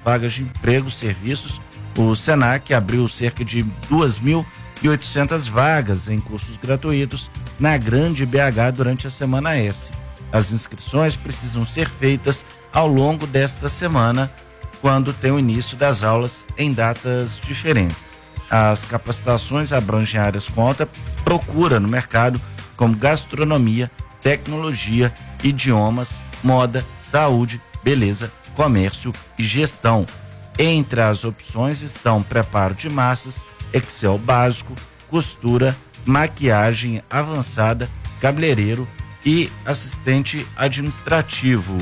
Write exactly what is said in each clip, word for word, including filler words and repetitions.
vagas de emprego, serviços. O Senac abriu cerca de duas mil e oitocentas vagas em cursos gratuitos na Grande B H durante a Semana S. As inscrições precisam ser feitas ao longo desta semana, quando tem o início das aulas em datas diferentes. As capacitações abrangem áreas com alta procura no mercado, como gastronomia, tecnologia, idiomas, moda, saúde, beleza, comércio e gestão. Entre as opções estão preparo de massas, Excel básico, costura, maquiagem avançada, cabeleireiro e assistente administrativo.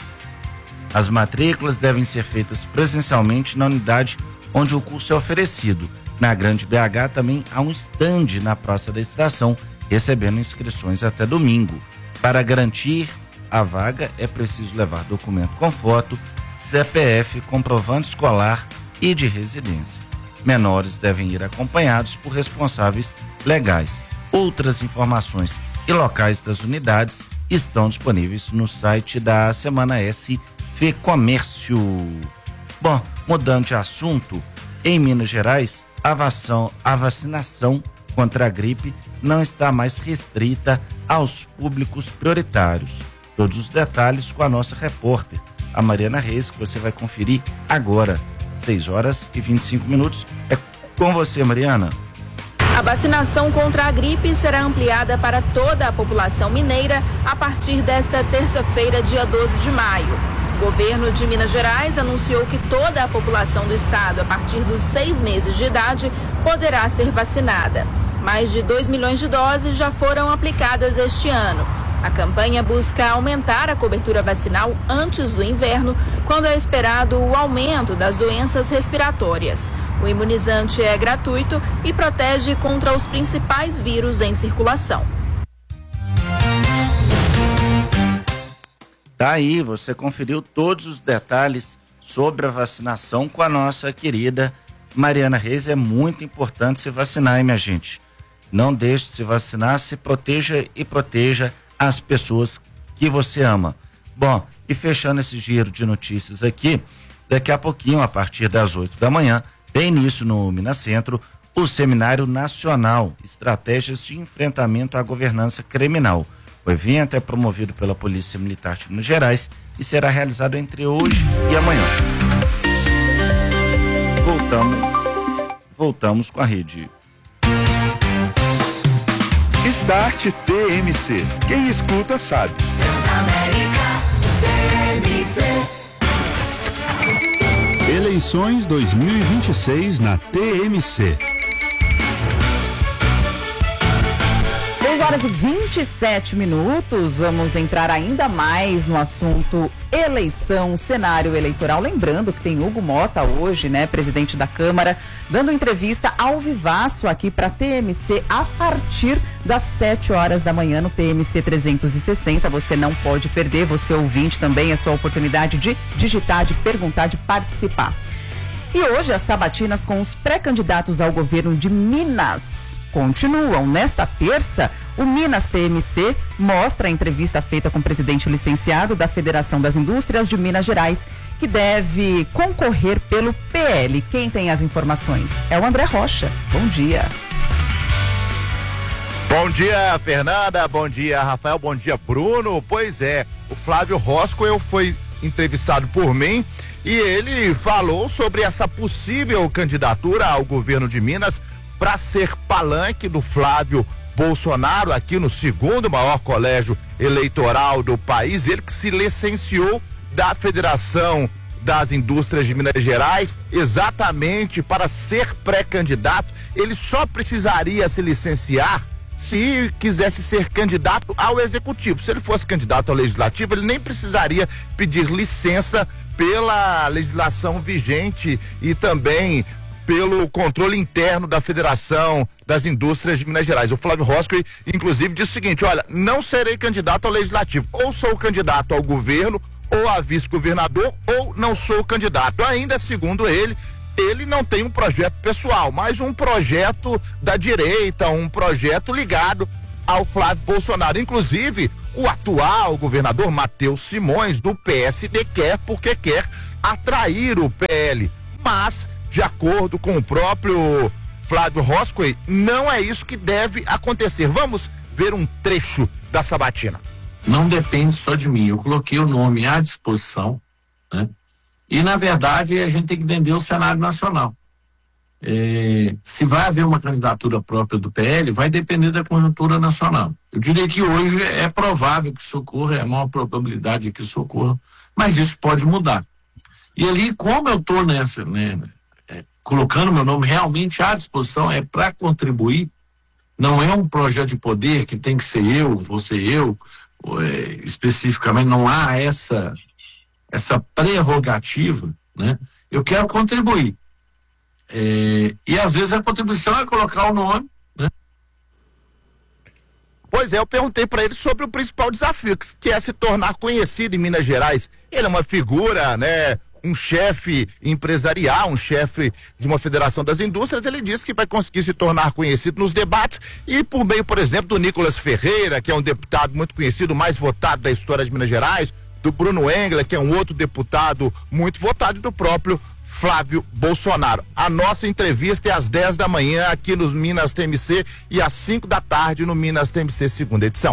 As matrículas devem ser feitas presencialmente na unidade onde o curso é oferecido. Na Grande B H também há um stand na Praça da Estação, recebendo inscrições até domingo. Para garantir a vaga, é preciso levar documento com foto, C P F, comprovante escolar e de residência. Menores devem ir acompanhados por responsáveis legais. Outras informações e locais das unidades estão disponíveis no site da Semana S F Comércio. Bom, mudando de assunto, em Minas Gerais, a, vação, a vacinação contra a gripe não está mais restrita aos públicos prioritários. Todos os detalhes com a nossa repórter, a Mariana Reis, que você vai conferir agora, seis horas e vinte e cinco minutos. É com você, Mariana. A vacinação contra a gripe será ampliada para toda a população mineira a partir desta terça-feira, dia doze de maio. O governo de Minas Gerais anunciou que toda a população do estado, a partir dos seis meses de idade, poderá ser vacinada. Mais de dois milhões de doses já foram aplicadas este ano. A campanha busca aumentar a cobertura vacinal antes do inverno, quando é esperado o aumento das doenças respiratórias. O imunizante é gratuito e protege contra os principais vírus em circulação. Tá aí, você conferiu todos os detalhes sobre a vacinação com a nossa querida Mariana Reis. É muito importante se vacinar, hein, minha gente? Não deixe de se vacinar, se proteja e proteja as pessoas que você ama. Bom, e fechando esse giro de notícias aqui, daqui a pouquinho, a partir das oito da manhã, tem início no Minas Centro o Seminário Nacional Estratégias de Enfrentamento à Governança Criminal. O evento é promovido pela Polícia Militar de Minas Gerais e será realizado entre hoje e amanhã. Voltamos, voltamos com a rede. Start T M C. Quem escuta sabe. Eleições dois mil e vinte e seis na T M C. seis horas e vinte e sete minutos, vamos entrar ainda mais no assunto eleição, cenário eleitoral. Lembrando que tem Hugo Mota hoje, né, presidente da Câmara, dando entrevista ao vivaço aqui para T M C a partir das sete horas da manhã no T M C trezentos e sessenta. Você não pode perder, você ouvinte também, é sua oportunidade de digitar, de perguntar, de participar. E hoje as sabatinas com os pré-candidatos ao governo de Minas continuam. Nesta terça, o Minas T M C mostra a entrevista feita com o presidente licenciado da Federação das Indústrias de Minas Gerais, que deve concorrer pelo P L. Quem tem as informações é o André Rocha. Bom dia. Bom dia, Fernanda. Bom dia, Rafael. Bom dia, Bruno. Pois é, o Flávio Roscoe foi entrevistado por mim e ele falou sobre essa possível candidatura ao governo de Minas para ser palanque do Flávio Bolsonaro aqui no segundo maior colégio eleitoral do país. Ele que se licenciou da Federação das Indústrias de Minas Gerais exatamente para ser pré-candidato. Ele só precisaria se licenciar se quisesse ser candidato ao executivo. Se ele fosse candidato ao legislativo, ele nem precisaria pedir licença pela legislação vigente e também pelo controle interno da Federação das Indústrias de Minas Gerais. O Flávio Roscoe, inclusive, disse o seguinte: olha, não serei candidato ao legislativo, ou sou candidato ao governo, ou a vice-governador, ou não sou candidato. Ainda, segundo ele, ele não tem um projeto pessoal, mas um projeto da direita, um projeto ligado ao Flávio Bolsonaro. Inclusive, o atual governador Matheus Simões, do P S D, quer, porque quer atrair o P L. Mas, de acordo com o próprio Flávio Roscoe, não é isso que deve acontecer. Vamos ver um trecho da sabatina. Não depende só de mim, eu coloquei o nome à disposição, né? E, na verdade, a gente tem que entender o cenário nacional. É, se vai haver uma candidatura própria do P L, vai depender da conjuntura nacional. Eu diria que hoje é provável que isso ocorra, é a maior probabilidade que isso ocorra, mas isso pode mudar. E ali, como eu estou nessa, né, é, colocando meu nome realmente à disposição, é para contribuir, não é um projeto de poder que tem que ser eu, você eu, é, especificamente, não há essa, essa prerrogativa, né? Eu quero contribuir. É, e às vezes a contribuição é colocar o nome, né? Pois é, eu perguntei para ele sobre o principal desafio, que é se tornar conhecido em Minas Gerais. Ele é uma figura, né? Um chefe empresarial, um chefe de uma federação das indústrias. Ele disse que vai conseguir se tornar conhecido nos debates e por meio, por exemplo, do Nicolas Ferreira, que é um deputado muito conhecido, mais votado da história de Minas Gerais, do Bruno Engler, que é um outro deputado muito votado, e do próprio Flávio Bolsonaro. A nossa entrevista é às dez da manhã aqui no Minas T M C e às cinco da tarde no Minas T M C segunda edição.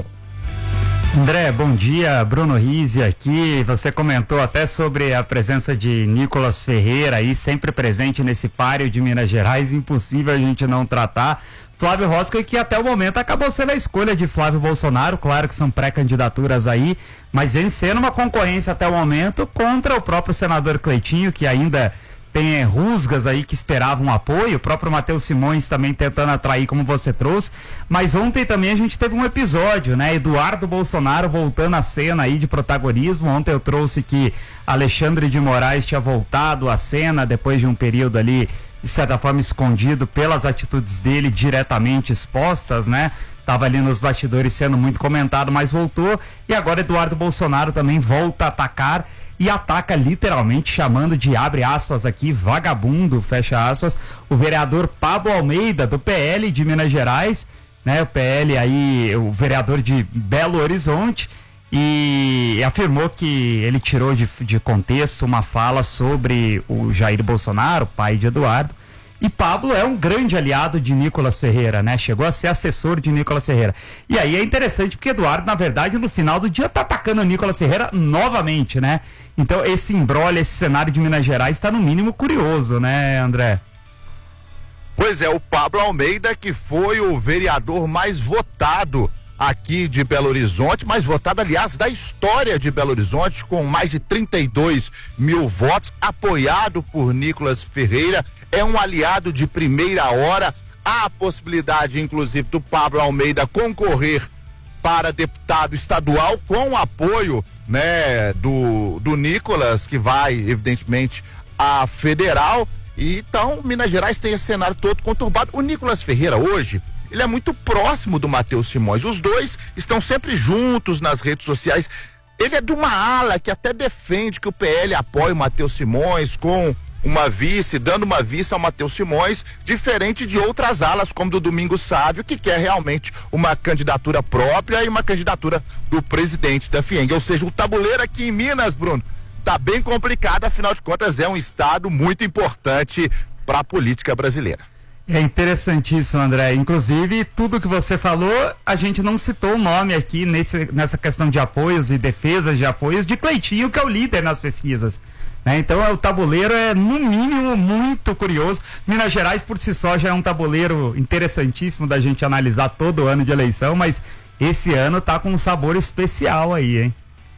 André, bom dia, Bruno Rizzi aqui. Você comentou até sobre a presença de Nicolas Ferreira aí, sempre presente nesse páreo de Minas Gerais, impossível a gente não tratar. Flávio Roscoe, que até o momento acabou sendo a escolha de Flávio Bolsonaro, claro que são pré-candidaturas aí, mas vem sendo uma concorrência até o momento contra o próprio senador Cleitinho, que ainda tem é, rusgas aí que esperavam apoio, o próprio Matheus Simões também tentando atrair, como você trouxe, mas ontem também a gente teve um episódio, né, Eduardo Bolsonaro voltando à cena aí de protagonismo. Ontem eu trouxe que Alexandre de Moraes tinha voltado à cena depois de um período ali, de certa forma, escondido pelas atitudes dele diretamente expostas, né, tava ali nos bastidores sendo muito comentado, mas voltou, e agora Eduardo Bolsonaro também volta a atacar, e ataca literalmente, chamando de, abre aspas aqui, vagabundo, fecha aspas, o vereador Pablo Almeida, do P L de Minas Gerais, né, o P L aí, o vereador de Belo Horizonte, e afirmou que ele tirou de, de contexto uma fala sobre o Jair Bolsonaro, pai de Eduardo. E Pablo é um grande aliado de Nicolas Ferreira, né? Chegou a ser assessor de Nicolas Ferreira. E aí é interessante porque Eduardo, na verdade, no final do dia tá atacando o Nicolas Ferreira novamente, né? Então esse imbróglio, esse cenário de Minas Gerais está no mínimo curioso, né, André? Pois é, o Pablo Almeida, que foi o vereador mais votado aqui de Belo Horizonte, mais votado, aliás, da história de Belo Horizonte, com mais de trinta e dois mil votos, apoiado por Nicolas Ferreira, é um aliado de primeira hora. Há a possibilidade, inclusive, do Pablo Almeida concorrer para deputado estadual com o apoio, né, do, do Nicolas, que vai, evidentemente, a federal. E então, Minas Gerais tem esse cenário todo conturbado. O Nicolas Ferreira hoje, ele é muito próximo do Matheus Simões. Os dois estão sempre juntos nas redes sociais. Ele é de uma ala que até defende que o P L apoie o Matheus Simões com uma vice, dando uma vice ao Matheus Simões, diferente de outras alas, como do Domingos Sávio, que quer realmente uma candidatura própria e uma candidatura do presidente da Fieng. Ou seja, o tabuleiro aqui em Minas, Bruno, tá bem complicado, afinal de contas é um estado muito importante para a política brasileira. É interessantíssimo, André. Inclusive, tudo que você falou, a gente não citou o nome aqui nesse, nessa questão de apoios e defesas de apoios de Cleitinho, que é o líder nas pesquisas. Né? Então, o tabuleiro é, no mínimo, muito curioso. Minas Gerais, por si só, já é um tabuleiro interessantíssimo da gente analisar todo ano de eleição, mas esse ano tá com um sabor especial aí, hein?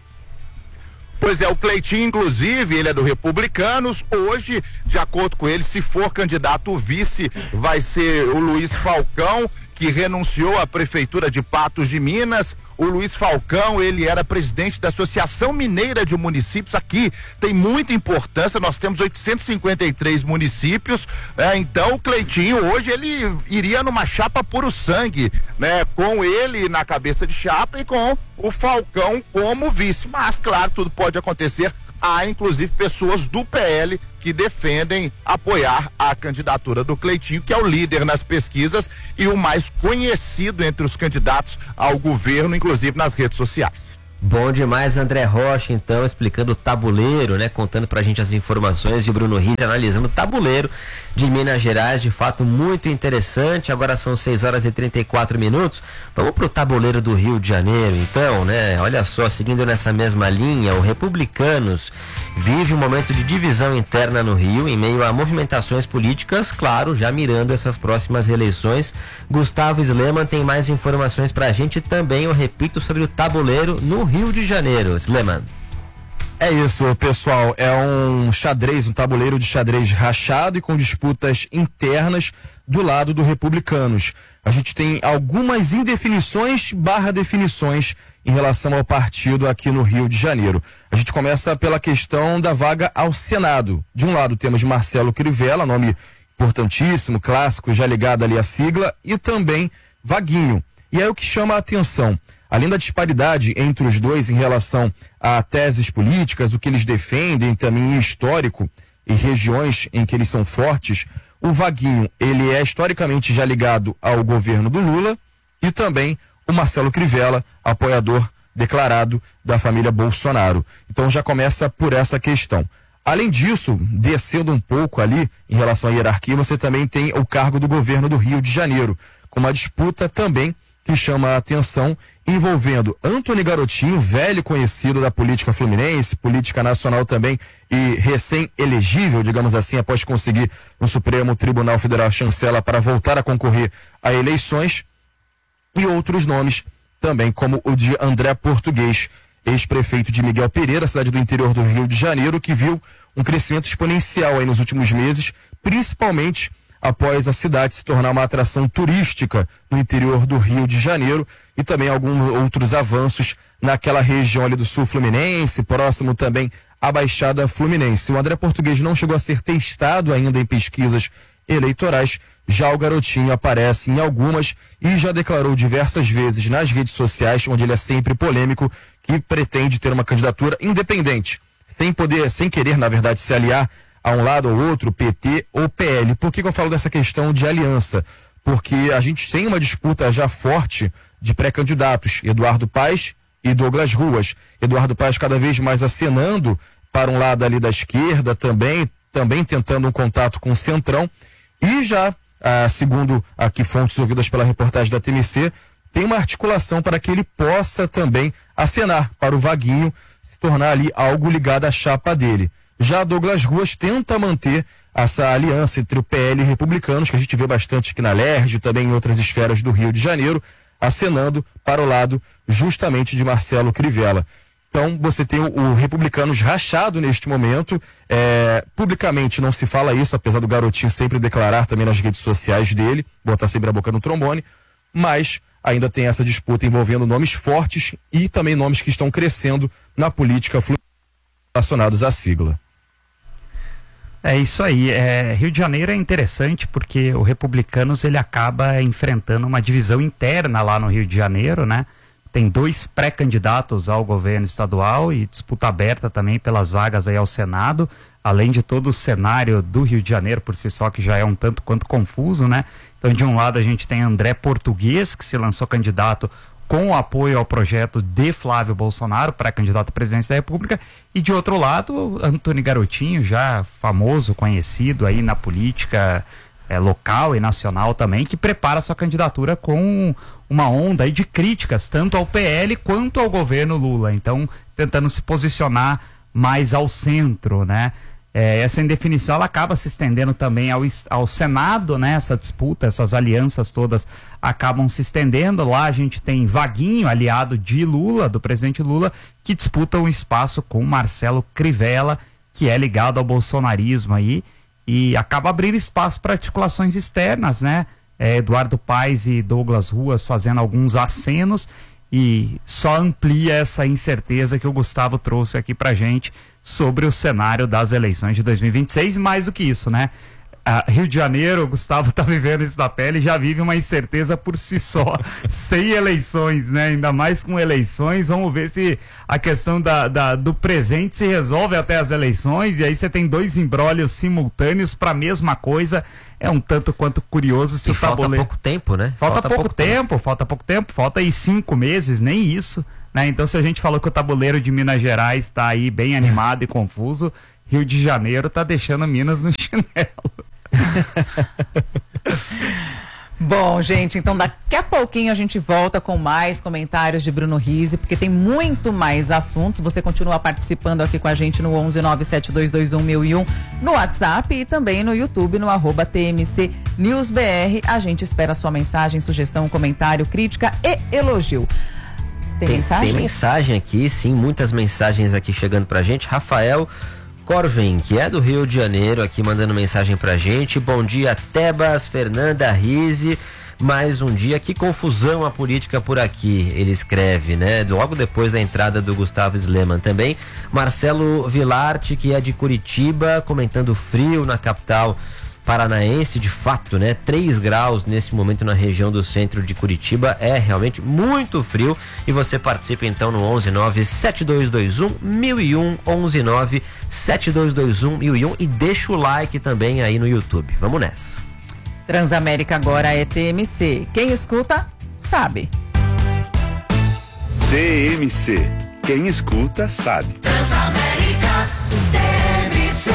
Pois é, o Cleitinho, inclusive, ele é do Republicanos. Hoje, de acordo com ele, se for candidato, o vice vai ser o Luiz Falcão, que renunciou à prefeitura de Patos de Minas. O Luiz Falcão, ele era presidente da Associação Mineira de Municípios. Aqui tem muita importância, nós temos oitocentos e cinquenta e três municípios, né? Então o Cleitinho hoje ele iria numa chapa puro sangue, né? Com ele na cabeça de chapa e com o Falcão como vice, mas claro, tudo pode acontecer. Há inclusive pessoas do P L que defendem apoiar a candidatura do Cleitinho, que é o líder nas pesquisas e o mais conhecido entre os candidatos ao governo, inclusive nas redes sociais. Bom demais, André Rocha, então, explicando o tabuleiro, né? Contando pra gente as informações, e o Bruno Riz analisando o tabuleiro de Minas Gerais, de fato muito interessante. Agora são seis horas e trinta e quatro minutos. Vamos pro tabuleiro do Rio de Janeiro, então, né? Olha só, seguindo nessa mesma linha, o Republicanos vive um momento de divisão interna no Rio, em meio a movimentações políticas, claro, já mirando essas próximas eleições. Gustavo Sleman tem mais informações pra gente também, eu repito, sobre o tabuleiro no Rio de Janeiro. Sleman. É isso, pessoal, é um xadrez, um tabuleiro de xadrez rachado e com disputas internas do lado do Republicanos. A gente tem algumas indefinições barra definições em relação ao partido aqui no Rio de Janeiro. A gente começa pela questão da vaga ao Senado. De um lado temos Marcelo Crivella, nome importantíssimo, clássico, já ligado ali à sigla, e também Vaguinho. E aí o que chama a atenção, além da disparidade entre os dois em relação a teses políticas, o que eles defendem, também em histórico e regiões em que eles são fortes, o Vaguinho, ele é historicamente já ligado ao governo do Lula, e também o Marcelo Crivella, apoiador declarado da família Bolsonaro. Então já começa por essa questão. Além disso, descendo um pouco ali em relação à hierarquia, você também tem o cargo do governo do Rio de Janeiro, com uma disputa também que chama a atenção, envolvendo Antony Garotinho, velho conhecido da política fluminense, política nacional também, e recém-elegível, digamos assim, após conseguir no Supremo Tribunal Federal a chancela para voltar a concorrer a eleições, e outros nomes também, como o de André Português, ex-prefeito de Miguel Pereira, cidade do interior do Rio de Janeiro, que viu um crescimento exponencial aí nos últimos meses, principalmente após a cidade se tornar uma atração turística no interior do Rio de Janeiro, e também alguns outros avanços naquela região ali do sul fluminense, próximo também à Baixada Fluminense. O André Português não chegou a ser testado ainda em pesquisas eleitorais, já o Garotinho aparece em algumas e já declarou diversas vezes nas redes sociais, onde ele é sempre polêmico, que pretende ter uma candidatura independente, sem poder, sem querer, na verdade, se aliar a um lado ou outro, P T ou P L. Por que que eu falo dessa questão de aliança? Porque a gente tem uma disputa já forte de pré-candidatos, Eduardo Paes e Douglas Ruas. Eduardo Paes cada vez mais acenando para um lado ali da esquerda também, também tentando um contato com o Centrão, e já, ah, segundo aqui fontes ouvidas pela reportagem da T M C, tem uma articulação para que ele possa também acenar para o Vaguinho se tornar ali algo ligado à chapa dele. Já Douglas Ruas tenta manter essa aliança entre o P L e Republicanos, que a gente vê bastante aqui na L E R J, também em outras esferas do Rio de Janeiro, acenando para o lado justamente de Marcelo Crivella. Então você tem o, o Republicanos rachado neste momento, é, publicamente não se fala isso, apesar do Garotinho sempre declarar também nas redes sociais dele, botar sempre a boca no trombone, mas ainda tem essa disputa envolvendo nomes fortes e também nomes que estão crescendo na política fluminense relacionados à sigla. É isso aí. É, Rio de Janeiro é interessante porque o Republicanos ele acaba enfrentando uma divisão interna lá no Rio de Janeiro, né? Tem dois pré-candidatos ao governo estadual e disputa aberta também pelas vagas aí ao Senado, além de todo o cenário do Rio de Janeiro por si só, que já é um tanto quanto confuso, né? Então, de um lado a gente tem André Português, que se lançou candidato com o apoio ao projeto de Flávio Bolsonaro, pré-candidato à presidência da República, e de outro lado, Antony Garotinho, já famoso, conhecido aí na política é, local e nacional também, que prepara sua candidatura com uma onda aí de críticas, tanto ao P L quanto ao governo Lula, então tentando se posicionar mais ao centro, né? É, essa indefinição ela acaba se estendendo também ao, ao Senado, né? Essa disputa, essas alianças todas acabam se estendendo. Lá a gente tem Vaguinho, aliado de Lula, do presidente Lula, que disputa um espaço com Marcelo Crivella, que é ligado ao bolsonarismo aí, e acaba abrindo espaço para articulações externas, né? É, Eduardo Paes e Douglas Ruas fazendo alguns acenos, e só amplia essa incerteza que o Gustavo trouxe aqui pra gente sobre o cenário das eleições de dois mil e vinte e seis. Mais do que isso, né? Ah, Rio de Janeiro, o Gustavo tá vivendo isso da pele, já vive uma incerteza por si só, sem eleições, né? Ainda mais com eleições. Vamos ver se a questão da, da, do presente se resolve até as eleições, e aí você tem dois embrólios simultâneos para a mesma coisa. É um tanto quanto curioso se e o falta tabuleiro... pouco tempo, né? Falta, falta pouco, pouco tempo, tempo, falta pouco tempo, falta aí cinco meses, nem isso, né? Então, se a gente falou que o tabuleiro de Minas Gerais está aí bem animado e confuso, Rio de Janeiro tá deixando Minas no chinelo. Bom, gente, então daqui a pouquinho a gente volta com mais comentários de Bruno Rizzi, porque tem muito mais assuntos. Você continua participando aqui com a gente no onze nove sete dois dois um mil e um no WhatsApp e também no YouTube, no arroba T M C News B R. A gente espera a sua mensagem, sugestão, comentário, crítica e elogio. Tem, tem mensagem? Tem mensagem aqui, sim, muitas mensagens aqui chegando pra gente. Rafael Corvin, que é do Rio de Janeiro, aqui mandando mensagem pra gente. Bom dia, Tebas, Fernanda, Rizzi. Mais um dia, que confusão a política por aqui, ele escreve, né? Logo depois da entrada do Gustavo Sleman também. Marcelo Vilarte, que é de Curitiba, comentando frio na capital paranaense, de fato, né? três graus nesse momento na região do centro de Curitiba, é realmente muito frio. E você participa então no onze nove sete dois dois um mil e um, onze nove sete dois dois um mil e um, e deixa o like também aí no YouTube. Vamos nessa. Transamérica agora é T M C. Quem escuta, sabe. T M C. Quem escuta, sabe. Transamérica, T M C.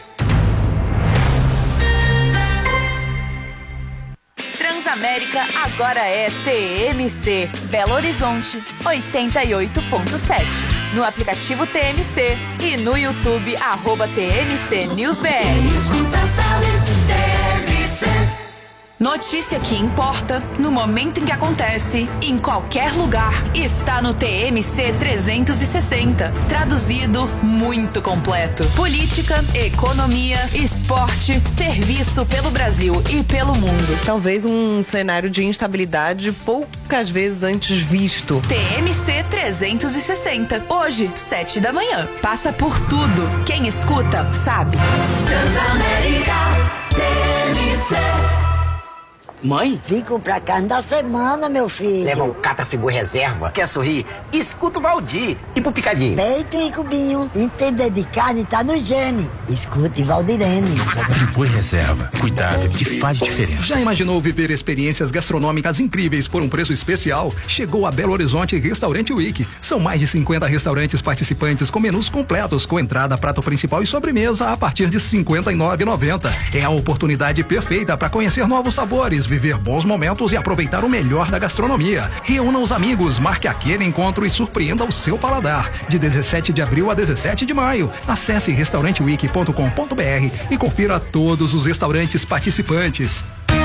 Transamérica agora é T M C. Belo Horizonte, oitenta e oito ponto sete. No aplicativo T M C e no YouTube, arroba T M C News B R. Quem escuta, sabe. T M C. Notícia que importa, no momento em que acontece, em qualquer lugar, está no T M C trezentos e sessenta. Traduzido, muito completo. Política, economia, esporte, serviço pelo Brasil e pelo mundo. Talvez um cenário de instabilidade poucas vezes antes visto. T M C trezentos e sessenta. Hoje, sete da manhã. Passa por tudo. Quem escuta, sabe. Transamérica, T M C. Mãe? Fico pra cá da semana, meu filho. Leva um Catrafigor reserva. Quer sorrir? Escuta o Valdir. E pro Picadinho? Peito e cubinho. Entender de carne tá no gene. Escute Valdirene. Frigor reserva. Cuidado que faz diferença. Já imaginou viver experiências gastronômicas incríveis por um preço especial? Chegou a Belo Horizonte Restaurante Week. São mais de cinquenta restaurantes participantes com menus completos, com entrada, prato principal e sobremesa a partir de cinquenta e nove reais e noventa centavos. É a oportunidade perfeita para conhecer novos sabores, viver bons momentos e aproveitar o melhor da gastronomia. Reúna os amigos, marque aquele encontro e surpreenda o seu paladar. De dezessete de abril a dezessete de maio. Acesse restaurante week ponto com ponto b r e confira todos os restaurantes participantes.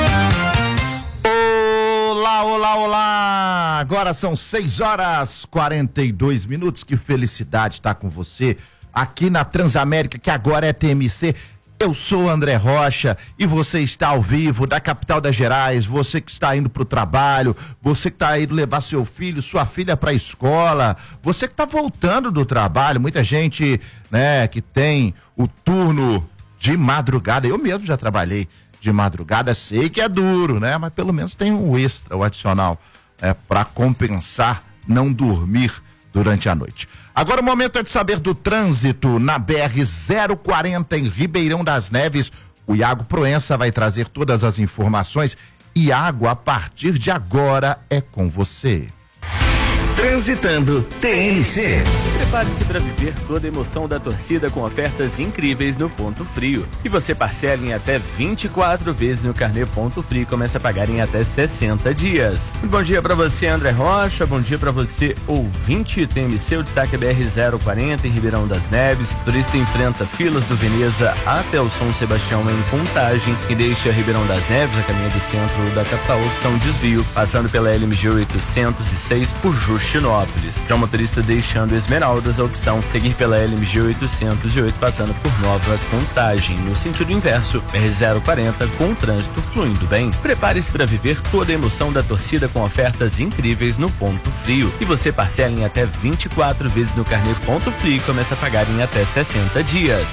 Olá, olá, olá! Agora são seis horas e quarenta e dois minutos. Que felicidade estar com você aqui na Transamérica, que agora é T M C. Eu sou André Rocha e você está ao vivo da capital das Gerais, você que está indo para o trabalho, você que está indo levar seu filho, sua filha para a escola, você que está voltando do trabalho, muita gente, né, que tem o turno de madrugada. Eu mesmo já trabalhei de madrugada, sei que é duro, né, mas pelo menos tem um extra, o adicional, é, para compensar não dormir durante a noite. Agora o momento é de saber do trânsito na B R zero quarenta em Ribeirão das Neves. O Iago Proença vai trazer todas as informações. Iago, a partir de agora é com você. Transitando T M C. Prepare-se para viver toda a emoção da torcida com ofertas incríveis no Ponto Frio. E você parcela em até vinte e quatro vezes no carnê Ponto Frio e começa a pagar em até sessenta dias. Bom dia para você, André Rocha. Bom dia para você, ouvinte. T M C, o destaque B R zero quarenta em Ribeirão das Neves. O turista enfrenta filas do Veneza até o São Sebastião em Contagem e deixa Ribeirão das Neves a caminho do centro da capital, opção desvio, passando pela L M G oitocentos e seis por Justinópolis. Já o motorista deixando Esmeraldas, a opção seguir pela L M G oitocentos e oito, passando por Nova Contagem. No sentido inverso, R zero quarenta com o trânsito fluindo bem. Prepare-se para viver toda a emoção da torcida com ofertas incríveis no Ponto Frio. E você parcela em até vinte e quatro vezes no carnê Ponto Frio e começa a pagar em até sessenta dias.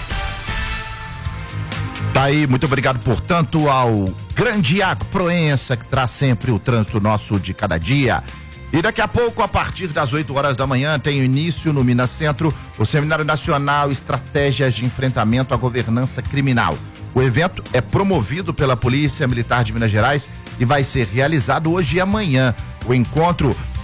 Tá aí, muito obrigado, portanto, ao grande Iago Proença, que traz sempre o trânsito nosso de cada dia. E daqui a pouco, a partir das oito horas da manhã, tem início no Minas Centro o Seminário Nacional Estratégias de Enfrentamento à Governança Criminal. O evento é promovido pela Polícia Militar de Minas Gerais e vai ser realizado hoje e amanhã. O encontro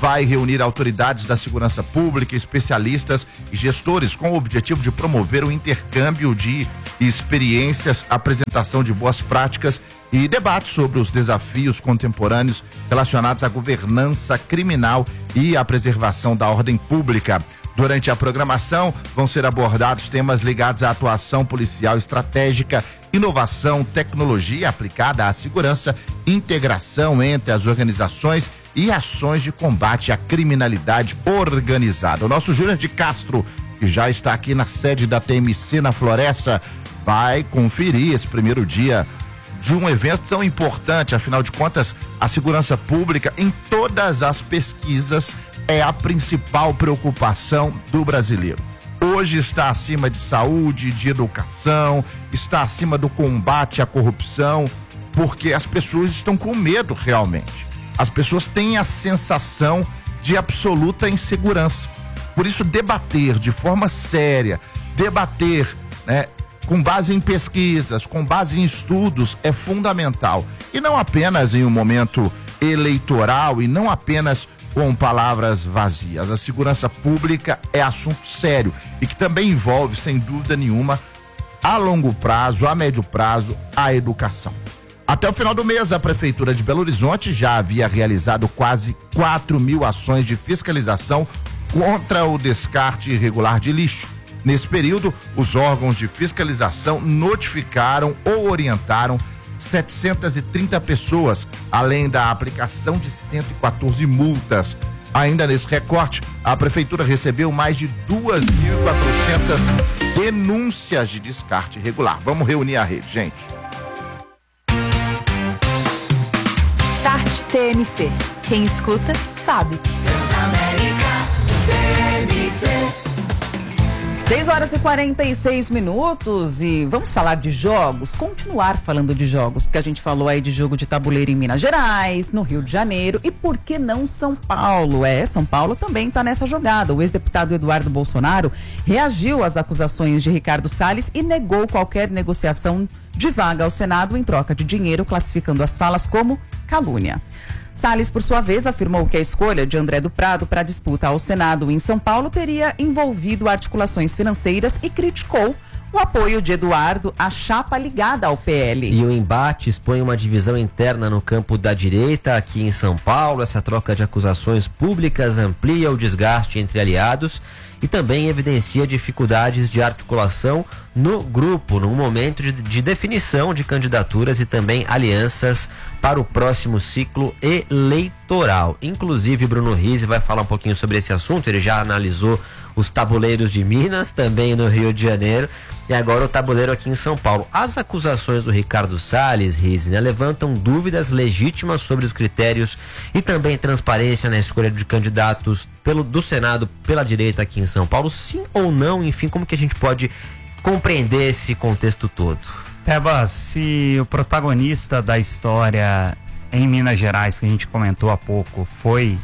vai reunir autoridades da segurança pública, especialistas e gestores com o objetivo de promover o intercâmbio de experiências, apresentação de boas práticas e debate sobre os desafios contemporâneos relacionados à governança criminal e à preservação da ordem pública. Durante a programação, vão ser abordados temas ligados à atuação policial estratégica, inovação, tecnologia aplicada à segurança, integração entre as organizações e ações de combate à criminalidade organizada. O nosso Júnior de Castro, que já está aqui na sede da T M C na Floresta, vai conferir esse primeiro dia de um evento tão importante. Afinal de contas, a segurança pública em todas as pesquisas é a principal preocupação do brasileiro. Hoje está acima de saúde, de educação, está acima do combate à corrupção, porque as pessoas estão com medo realmente. As pessoas têm a sensação de absoluta insegurança. Por isso, debater de forma séria, debater, né, com base em pesquisas, com base em estudos, é fundamental. E não apenas em um momento eleitoral e não apenas com palavras vazias. A segurança pública é assunto sério e que também envolve, sem dúvida nenhuma, a longo prazo, a médio prazo, a educação. Até o final do mês, a Prefeitura de Belo Horizonte já havia realizado quase quatro mil ações de fiscalização contra o descarte irregular de lixo. Nesse período, os órgãos de fiscalização notificaram ou orientaram setecentas e trinta pessoas, além da aplicação de cento e quatorze multas. Ainda nesse recorte, a Prefeitura recebeu mais de duas mil e quatrocentas denúncias de descarte irregular. Vamos reunir a rede, gente. Start T M C. Quem escuta, sabe. seis horas e quarenta e seis minutos e vamos falar de jogos, continuar falando de jogos, porque a gente falou aí de jogo de tabuleiro em Minas Gerais, no Rio de Janeiro e por que não São Paulo? É, São Paulo também está nessa jogada. O ex-deputado Eduardo Bolsonaro reagiu às acusações de Ricardo Salles e negou qualquer negociação de vaga ao Senado em troca de dinheiro, classificando as falas como calúnia. Salles, por sua vez, afirmou que a escolha de André do Prado para a disputa ao Senado em São Paulo teria envolvido articulações financeiras e criticou o apoio de Eduardo à chapa ligada ao P L. E o embate expõe uma divisão interna no campo da direita aqui em São Paulo. Essa troca de acusações públicas amplia o desgaste entre aliados e também evidencia dificuldades de articulação no grupo, num momento de, de definição de candidaturas e também alianças para o próximo ciclo eleitoral. Inclusive, Bruno Rizzi vai falar um pouquinho sobre esse assunto. Ele já analisou os tabuleiros de Minas, também no Rio de Janeiro, e agora o tabuleiro aqui em São Paulo. As acusações do Ricardo Salles, Rizzi, né, levantam dúvidas legítimas sobre os critérios e também transparência na escolha de candidatos pelo, do Senado pela direita aqui em São Paulo, sim ou não? Enfim, como que a gente pode compreender esse contexto todo? Teba, se o protagonista da história em Minas Gerais, que a gente comentou há pouco, foi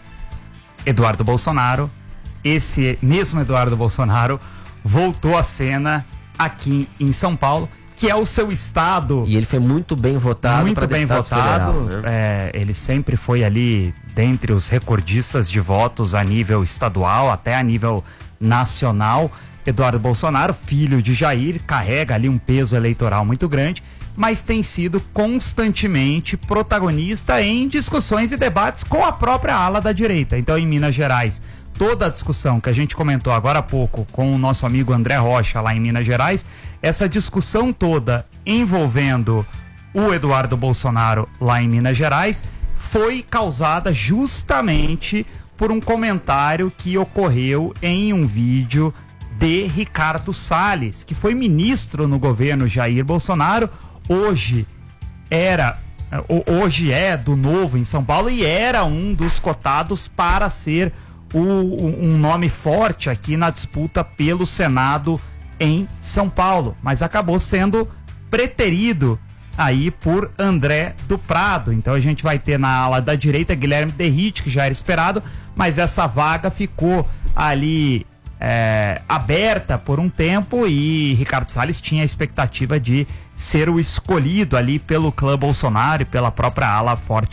Eduardo Bolsonaro, esse mesmo Eduardo Bolsonaro voltou à cena aqui em São Paulo, que é o seu estado. E ele foi muito bem votado. Muito bem votado. Federal, né? É, ele sempre foi ali dentre os recordistas de votos a nível estadual, até a nível nacional. Eduardo Bolsonaro, filho de Jair, carrega ali um peso eleitoral muito grande, mas tem sido constantemente protagonista em discussões e debates com a própria ala da direita. Então, em Minas Gerais, toda a discussão que a gente comentou agora há pouco com o nosso amigo André Rocha lá em Minas Gerais, essa discussão toda envolvendo o Eduardo Bolsonaro lá em Minas Gerais foi causada justamente por um comentário que ocorreu em um vídeo de Ricardo Salles, que foi ministro no governo Jair Bolsonaro, hoje era, hoje é do Novo em São Paulo e era um dos cotados para ser o, um nome forte aqui na disputa pelo Senado em São Paulo, mas acabou sendo preterido aí por André do Prado. Então a gente vai ter na ala da direita Guilherme Derrite, que já era esperado, mas essa vaga ficou ali É, aberta por um tempo e Ricardo Salles tinha a expectativa de ser o escolhido ali pelo clã Bolsonaro e pela própria ala forte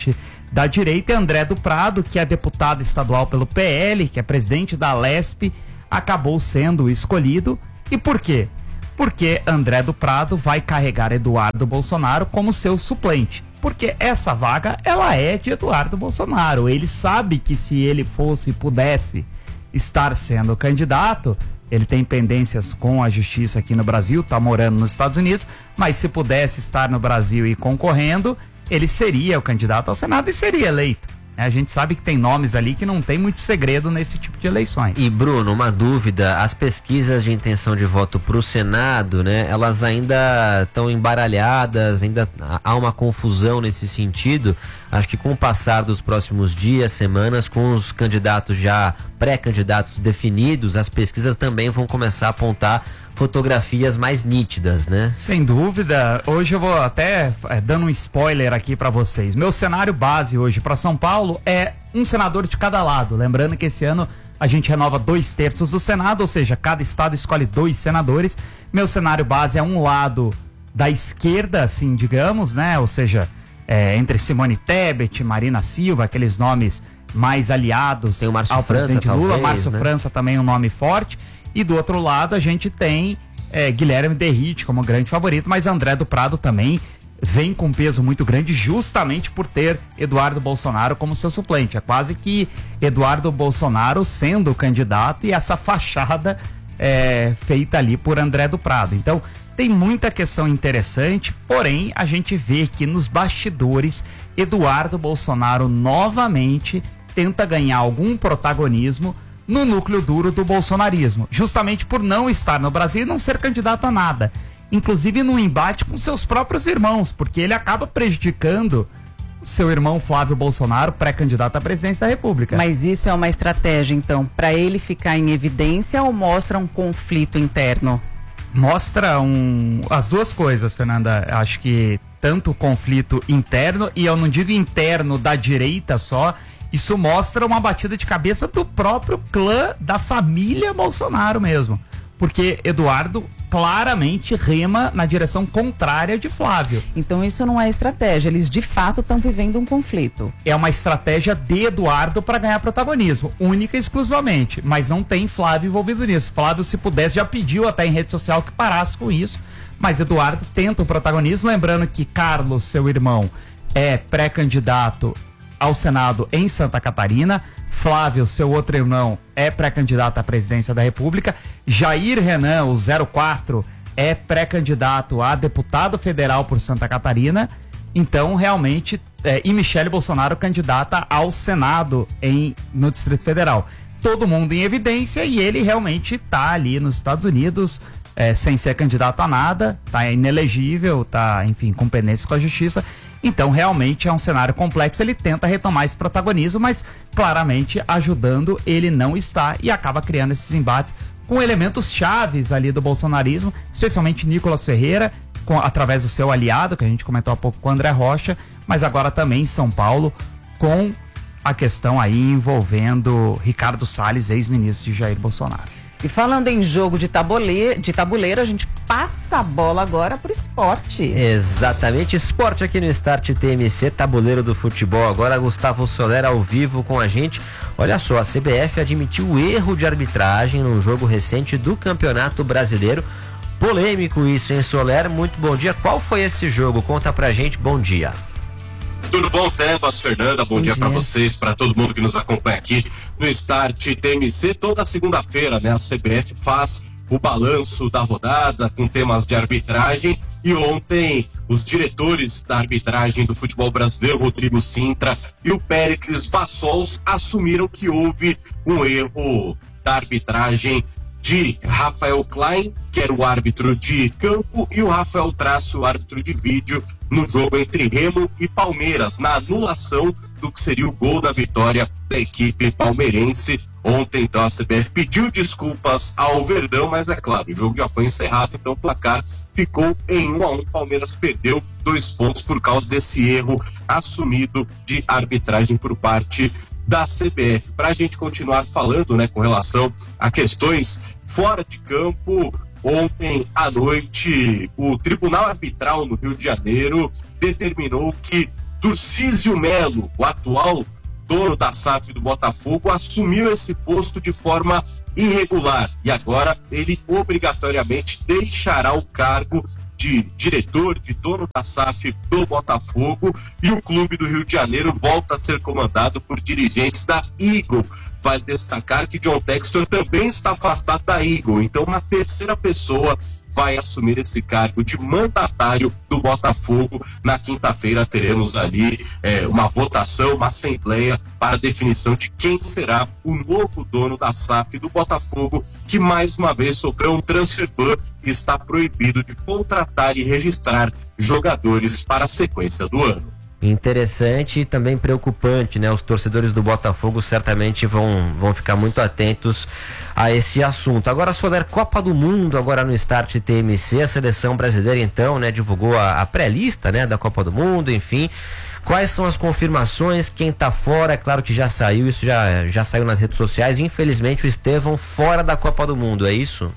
da direita, e André do Prado, que é deputado estadual pelo P L, que é presidente da Alesp, acabou sendo escolhido. E por quê? Porque André do Prado vai carregar Eduardo Bolsonaro como seu suplente. Porque essa vaga, ela é de Eduardo Bolsonaro. Ele sabe que se ele fosse, pudesse estar sendo candidato, ele tem pendências com a justiça aqui no Brasil, tá morando nos Estados Unidos, mas se pudesse estar no Brasil e concorrendo, ele seria o candidato ao Senado e seria eleito. A gente sabe que tem nomes ali que não tem muito segredo nesse tipo de eleições. E Bruno, uma dúvida, as pesquisas de intenção de voto para o Senado, né, elas ainda estão embaralhadas, ainda há uma confusão nesse sentido. Acho que com o passar dos próximos dias, semanas, com os candidatos já pré-candidatos definidos, as pesquisas também vão começar a apontar fotografias mais nítidas, né? Sem dúvida. Hoje eu vou até é, dando um spoiler aqui para vocês. Meu cenário base hoje para São Paulo é um senador de cada lado. Lembrando que esse ano a gente renova dois terços do Senado, ou seja, cada estado escolhe dois senadores. Meu cenário base é um lado da esquerda, assim, digamos, né? Ou seja, é, entre Simone Tebet, Marina Silva, aqueles nomes mais aliados Tem o Márcio ao França, presidente Lula. talvez, Márcio né? França também é um nome forte. E do outro lado a gente tem é, Guilherme Derrite como grande favorito, mas André do Prado também vem com um peso muito grande justamente por ter Eduardo Bolsonaro como seu suplente. É quase que Eduardo Bolsonaro sendo o candidato e essa fachada é, feita ali por André do Prado. Então tem muita questão interessante, porém a gente vê que nos bastidores Eduardo Bolsonaro novamente tenta ganhar algum protagonismo no núcleo duro do bolsonarismo, justamente por não estar no Brasil e não ser candidato a nada, inclusive no embate com seus próprios irmãos, porque ele acaba prejudicando seu irmão Flávio Bolsonaro, pré-candidato à presidência da República. Mas isso é uma estratégia, então, para ele ficar em evidência ou mostra um conflito interno? Mostra um, as duas coisas, Fernanda. Acho que tanto o conflito interno, e eu não digo interno da direita só, isso mostra uma batida de cabeça do próprio clã, da família Bolsonaro mesmo. Porque Eduardo claramente rema na direção contrária de Flávio. Então isso não é estratégia, eles de fato estão vivendo um conflito. É uma estratégia de Eduardo para ganhar protagonismo, única e exclusivamente, mas não tem Flávio envolvido nisso. Flávio, se pudesse, já pediu até em rede social que parasse com isso, mas Eduardo tenta o protagonismo, lembrando que Carlos, seu irmão, é pré-candidato ao Senado em Santa Catarina. Flávio, seu outro irmão, é pré-candidato à presidência da República. Jair Renan, o zero quatro, é pré-candidato a deputado federal por Santa Catarina. Então, realmente, é, e Michele Bolsonaro, candidata ao Senado em, no Distrito Federal. Todo mundo em evidência, e ele realmente está ali nos Estados Unidos, é, sem ser candidato a nada, está inelegível, está, enfim, com pendências com a justiça. Então, realmente é um cenário complexo. Ele tenta retomar esse protagonismo, mas claramente ajudando ele não está, e acaba criando esses embates com elementos chaves ali do bolsonarismo, especialmente Nicolas Ferreira, com, através do seu aliado, que a gente comentou há pouco com o André Rocha, mas agora também em São Paulo, com a questão aí envolvendo Ricardo Salles, ex-ministro de Jair Bolsonaro. E falando em jogo de tabuleiro, de tabuleiro, a gente passa a bola agora pro esporte. Exatamente, esporte aqui no Start T M C, tabuleiro do futebol. Agora Gustavo Soler ao vivo com a gente. Olha só, a C B F admitiu erro de arbitragem num jogo recente do Campeonato Brasileiro. Polêmico isso, hein, Soler? Muito bom dia. Qual foi esse jogo? Conta pra gente, bom dia. Tudo bom, Tebas, Fernanda? Bom, bom dia, dia. para vocês, para todo mundo que nos acompanha aqui no Start T M C. Toda segunda-feira, né, a C B F faz o balanço da rodada com temas de arbitragem. E ontem, os diretores da arbitragem do futebol brasileiro, Rodrigo Sintra e o Péricles Bassols, assumiram que houve um erro da arbitragem de Rafael Klein, que era o árbitro de campo, e o Rafael Traço, o árbitro de vídeo, no jogo entre Remo e Palmeiras, na anulação do que seria o gol da vitória da equipe palmeirense. Ontem, então, a C B F pediu desculpas ao Verdão, mas é claro, o jogo já foi encerrado, então o placar ficou em um a um. Palmeiras perdeu dois pontos por causa desse erro assumido de arbitragem por parte da C B F. Para a gente continuar falando, né, com relação a questões fora de campo, ontem à noite o Tribunal Arbitral no Rio de Janeiro determinou que Turcísio Melo, o atual dono da S A F do Botafogo, assumiu esse posto de forma irregular e agora ele obrigatoriamente deixará o cargo de diretor, de dono da S A F do Botafogo, e o clube do Rio de Janeiro volta a ser comandado por dirigentes da Eagle. Vale destacar que John Textor também está afastado da Eagle, então uma terceira pessoa vai assumir esse cargo de mandatário do Botafogo. Na quinta-feira teremos ali é, uma votação, uma assembleia para a definição de quem será o novo dono da S A F do Botafogo, que mais uma vez sofreu um transfer ban e está proibido de contratar e registrar jogadores para a sequência do ano. Interessante e também preocupante, né? Os torcedores do Botafogo certamente vão, vão ficar muito atentos a esse assunto. Agora, Soler, Copa do Mundo, agora no Start T M C, a seleção brasileira então, né, divulgou a, a pré-lista, né, da Copa do Mundo, enfim. Quais são as confirmações? Quem tá fora? É claro que já saiu, isso já, já saiu nas redes sociais. Infelizmente, o Estevão fora da Copa do Mundo, é isso?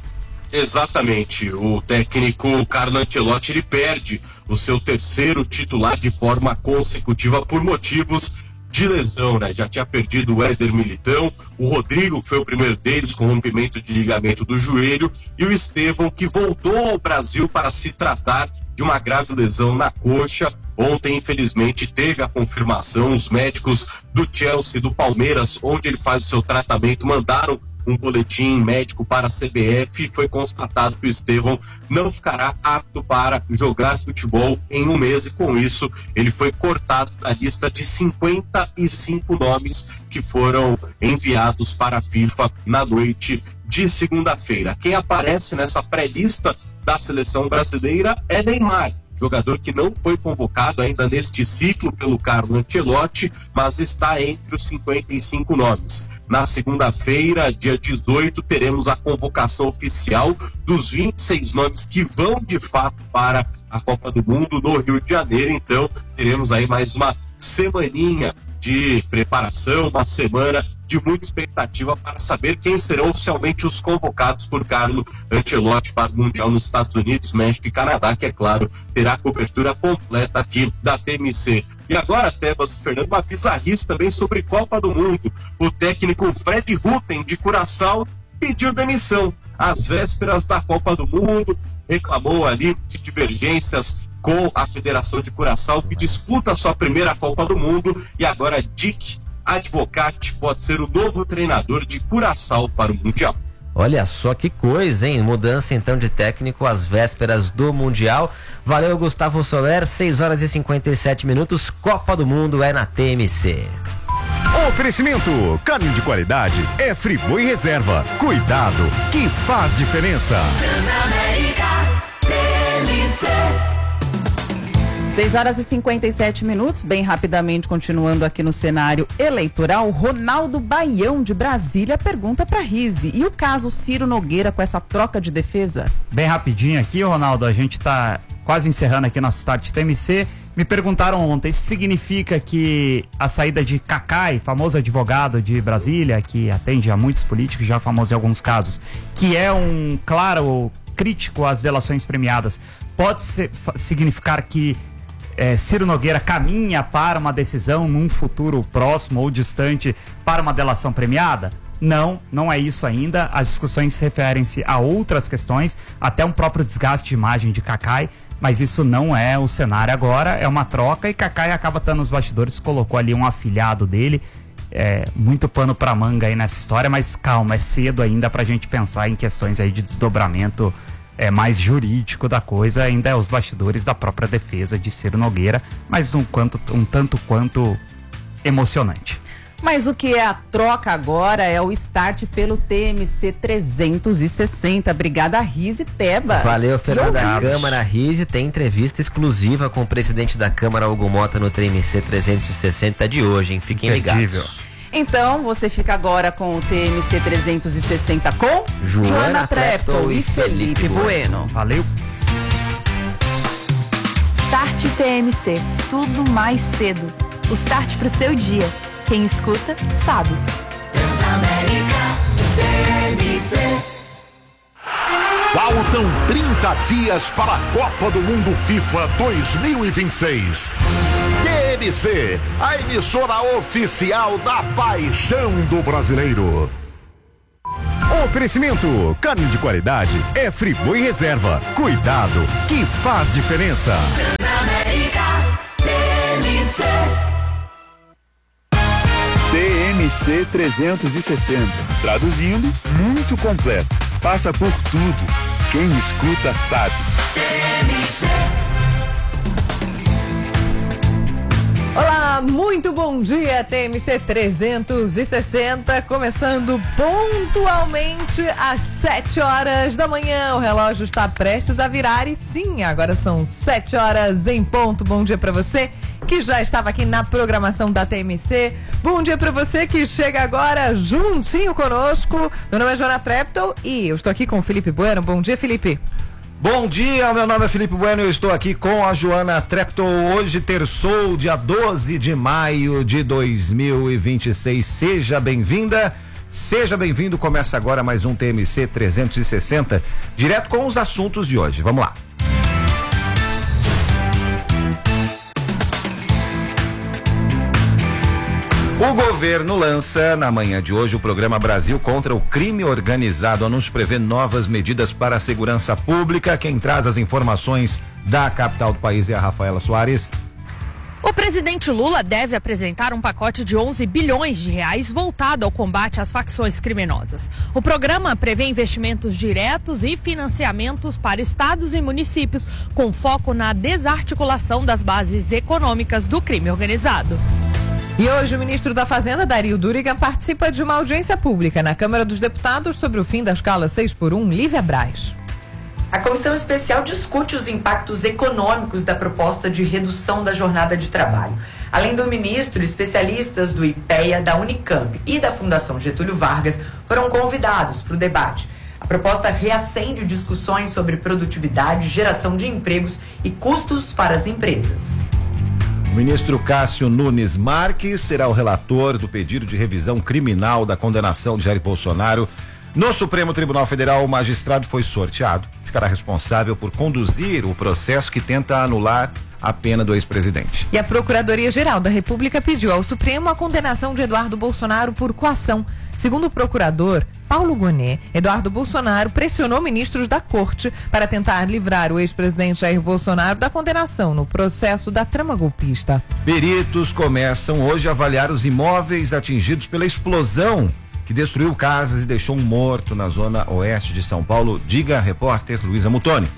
Exatamente, o técnico Carlo Ancelotti ele perde o seu terceiro titular de forma consecutiva por motivos de lesão, né? Já tinha perdido o Éder Militão, o Rodrigo, que foi o primeiro deles com rompimento de ligamento do joelho, e o Estevão, que voltou ao Brasil para se tratar de uma grave lesão na coxa. Ontem, infelizmente, teve a confirmação, os médicos do Chelsea, do Palmeiras, onde ele faz o seu tratamento, mandaram um boletim médico para a C B F e foi constatado que o Estevão não ficará apto para jogar futebol em um mês, e com isso ele foi cortado da lista de cinquenta e cinco nomes que foram enviados para a FIFA na noite de segunda-feira. Quem aparece nessa pré-lista da seleção brasileira é Neymar, jogador que não foi convocado ainda neste ciclo pelo Carlo Ancelotti, mas está entre os cinquenta e cinco nomes. Na segunda-feira, dia dezoito, teremos a convocação oficial dos vinte e seis nomes que vão de fato para a Copa do Mundo no Rio de Janeiro. Então, teremos aí mais uma semaninha de preparação, uma semana de muita expectativa para saber quem serão oficialmente os convocados por Carlo Ancelotti para o Mundial nos Estados Unidos, México e Canadá, que, é claro, terá cobertura completa aqui da T M C. E agora, Tebas e Fernando, uma bizarrice também sobre Copa do Mundo. O técnico Fred Rutten, de Curaçao, pediu demissão às vésperas da Copa do Mundo, reclamou ali de divergências com a Federação de Curaçao, que disputa a sua primeira Copa do Mundo, e agora Dick Advocat pode ser o novo treinador de Curaçao para o Mundial. Olha só que coisa, hein? Mudança então de técnico às vésperas do Mundial. Valeu, Gustavo Soler, seis horas e cinquenta e sete minutos, Copa do Mundo é na T M C. Oferecimento, carne de qualidade é Friboi Reserva. Cuidado, que faz diferença. seis horas e cinquenta e sete minutos, bem rapidamente, continuando aqui no cenário eleitoral, Ronaldo Baião, de Brasília, pergunta para Rise: e o caso Ciro Nogueira com essa troca de defesa? Bem rapidinho aqui, Ronaldo, a gente está quase encerrando aqui nosso Start T M C. Me perguntaram ontem, isso significa que a saída de Cacai, famoso advogado de Brasília, que atende a muitos políticos, já famoso em alguns casos, que é um claro crítico às delações premiadas, pode ser, significar que É, Ciro Nogueira caminha para uma decisão num futuro próximo ou distante para uma delação premiada? Não, não é isso ainda. As discussões referem-se a outras questões, até um próprio desgaste de imagem de Cacai, mas isso não é o cenário agora, é uma troca, e Cacai acaba estando nos bastidores, colocou ali um afilhado dele. É, muito pano pra manga aí nessa história, mas calma, é cedo ainda pra gente pensar em questões aí de desdobramento é mais jurídico da coisa, ainda é os bastidores da própria defesa de Ciro Nogueira, mas um, quanto, um tanto quanto emocionante. Mas o que é a troca agora é o start pelo T M C trezentos e sessenta. Obrigada, Rise Tebas. Valeu, Fernanda. A Câmara Rise tem entrevista exclusiva com o presidente da Câmara, Hugo Mota, no T M C trezentos e sessenta de hoje, hein? Fiquem Imperdível. ligados. Então, você fica agora com o T M C trezentos e sessenta com Joana, Joana Treptow e Felipe Bueno. Valeu. Start T M C, tudo mais cedo. O start pro seu dia. Quem escuta, sabe. Transamérica T M C. Faltam trinta dias para a Copa do Mundo FIFA dois mil e vinte e seis. M C, a emissora oficial da paixão do brasileiro. Oferecimento, carne de qualidade é Friboi Reserva. Cuidado, que faz diferença. T M C trezentos e sessenta. Traduzindo, muito completo. Passa por tudo. Quem escuta sabe. Olá, muito bom dia, T M C trezentos e sessenta, começando pontualmente às sete horas da manhã. O relógio está prestes a virar e sim, agora são sete horas em ponto. Bom dia para você que já estava aqui na programação da T M C. Bom dia para você que chega agora juntinho conosco. Meu nome é Joana Treptow e eu estou aqui com o Felipe Bueno. Bom dia, Felipe. Bom dia, meu nome é Felipe Bueno, eu estou aqui com a Joana Treptow. Hoje terçou, dia doze de maio de dois mil e vinte e seis. Seja bem-vinda, seja bem-vindo. Começa agora mais um T M C trezentos e sessenta, direto com os assuntos de hoje. Vamos lá. O governo lança na manhã de hoje o programa Brasil contra o Crime Organizado. O anúncio prevê novas medidas para a segurança pública. Quem traz as informações da capital do país é a Rafaela Soares. O presidente Lula deve apresentar um pacote de onze bilhões de reais voltado ao combate às facções criminosas. O programa prevê investimentos diretos e financiamentos para estados e municípios, com foco na desarticulação das bases econômicas do crime organizado. E hoje o ministro da Fazenda, Dario Durigan, participa de uma audiência pública na Câmara dos Deputados sobre o fim da escala seis por um. Lívia Braz. A comissão especial discute os impactos econômicos da proposta de redução da jornada de trabalho. Além do ministro, especialistas do IPEA, da Unicamp e da Fundação Getúlio Vargas foram convidados para o debate. A proposta reacende discussões sobre produtividade, geração de empregos e custos para as empresas. O ministro Cássio Nunes Marques será o relator do pedido de revisão criminal da condenação de Jair Bolsonaro. No Supremo Tribunal Federal, o magistrado foi sorteado. Ficará responsável por conduzir o processo que tenta anular a pena do ex-presidente. E a Procuradoria-Geral da República pediu ao Supremo a condenação de Eduardo Bolsonaro por coação. Segundo o procurador Paulo Gonet, Eduardo Bolsonaro pressionou ministros da Corte para tentar livrar o ex-presidente Jair Bolsonaro da condenação no processo da trama golpista. Peritos começam hoje a avaliar os imóveis atingidos pela explosão que destruiu casas e deixou um morto na zona oeste de São Paulo. Diga a repórter Luísa Mutoni.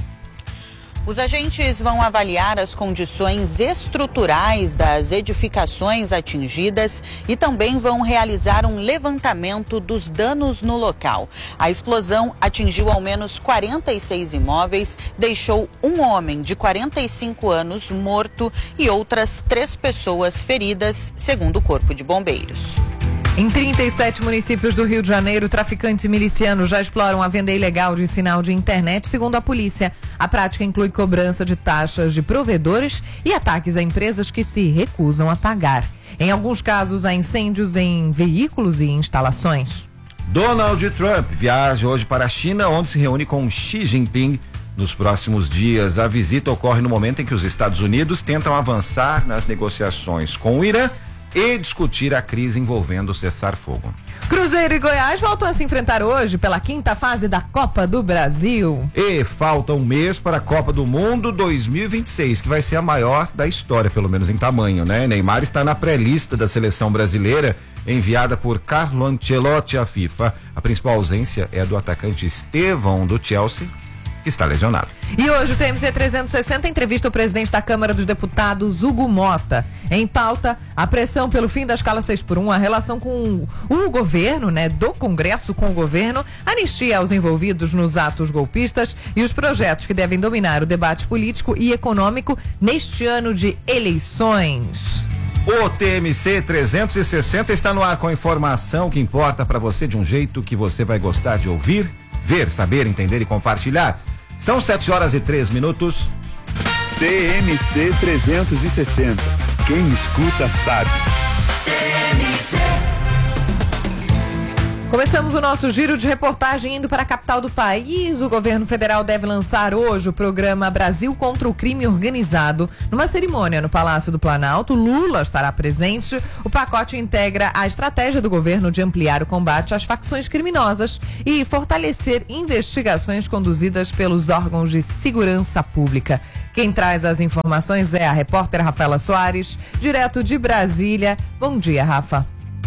Os agentes vão avaliar as condições estruturais das edificações atingidas e também vão realizar um levantamento dos danos no local. A explosão atingiu ao menos quarenta e seis imóveis, deixou um homem de quarenta e cinco anos morto e outras três pessoas feridas, segundo o Corpo de Bombeiros. Em trinta e sete municípios do Rio de Janeiro, traficantes milicianos já exploram a venda ilegal de sinal de internet, segundo a polícia. A prática inclui cobrança de taxas de provedores e ataques a empresas que se recusam a pagar. Em alguns casos, há incêndios em veículos e instalações. Donald Trump viaja hoje para a China, onde se reúne com Xi Jinping nos próximos dias. A visita ocorre no momento em que os Estados Unidos tentam avançar nas negociações com o Irã e discutir a crise envolvendo o cessar-fogo. Cruzeiro e Goiás voltam a se enfrentar hoje pela quinta fase da Copa do Brasil. E falta um mês para a Copa do Mundo dois mil e vinte e seis, que vai ser a maior da história, pelo menos em tamanho, né? Neymar está na pré-lista da seleção brasileira, enviada por Carlo Ancelotti à FIFA. A principal ausência é do atacante Estevão, do Chelsea, que está lesionado. E hoje o T M C trezentos e sessenta entrevista o presidente da Câmara dos Deputados, Hugo Mota. Em pauta, a pressão pelo fim da escala seis por um, a relação com o governo, né, do Congresso com o governo, anistia aos envolvidos nos atos golpistas e os projetos que devem dominar o debate político e econômico neste ano de eleições. O T M C trezentos e sessenta está no ar com a informação que importa para você de um jeito que você vai gostar de ouvir, ver, saber, entender e compartilhar. São sete horas e três minutos. T M C trezentos e sessenta. Quem escuta sabe. Começamos o nosso giro de reportagem indo para a capital do país. O governo federal deve lançar hoje o programa Brasil contra o Crime Organizado. Numa cerimônia no Palácio do Planalto, Lula estará presente. O pacote integra a estratégia do governo de ampliar o combate às facções criminosas e fortalecer investigações conduzidas pelos órgãos de segurança pública. Quem traz as informações é a repórter Rafaela Soares, direto de Brasília. Bom dia, Rafa.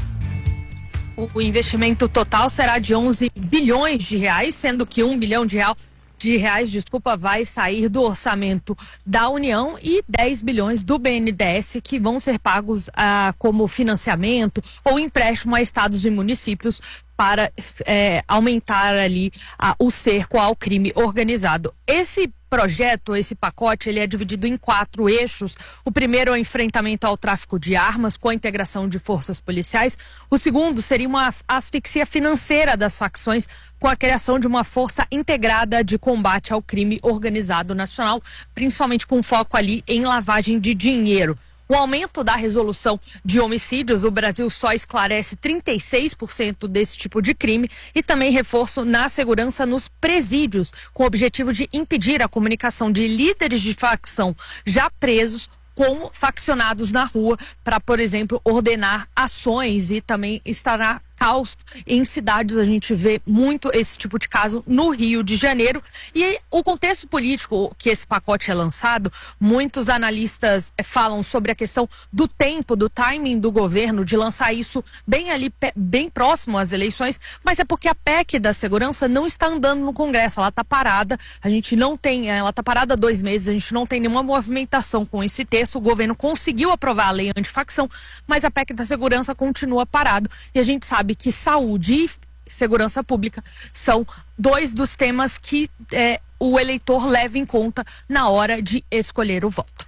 O investimento total será de onze bilhões de reais, sendo que um bilhão de, real, de reais, desculpa, vai sair do orçamento da União e dez bilhões do B N D E S que vão ser pagos ah, como financiamento ou empréstimo a estados e municípios para é, aumentar ali ah, o cerco ao crime organizado. Esse projeto, esse pacote, ele é dividido em quatro eixos. O primeiro é o enfrentamento ao tráfico de armas com a integração de forças policiais. O segundo seria uma asfixia financeira das facções com a criação de uma força integrada de combate ao crime organizado nacional, principalmente com foco ali em lavagem de dinheiro. O aumento da resolução de homicídios, o Brasil só esclarece trinta e seis por cento desse tipo de crime, e também reforço na segurança nos presídios, com o objetivo de impedir a comunicação de líderes de facção já presos com faccionados na rua, para, por exemplo, ordenar ações e também instaurar caos em cidades. A gente vê muito esse tipo de caso no Rio de Janeiro. E o contexto político que esse pacote é lançado, muitos analistas falam sobre a questão do tempo, do timing do governo de lançar isso bem ali, bem próximo às eleições, mas é porque a P E C da segurança não está andando no Congresso, ela está parada, a gente não tem, ela está parada há dois meses, a gente não tem nenhuma movimentação com esse texto. O governo conseguiu aprovar a lei antifacção, mas a P E C da segurança continua parado, e a gente sabe que saúde e segurança pública são dois dos temas que é, o eleitor leva em conta na hora de escolher o voto.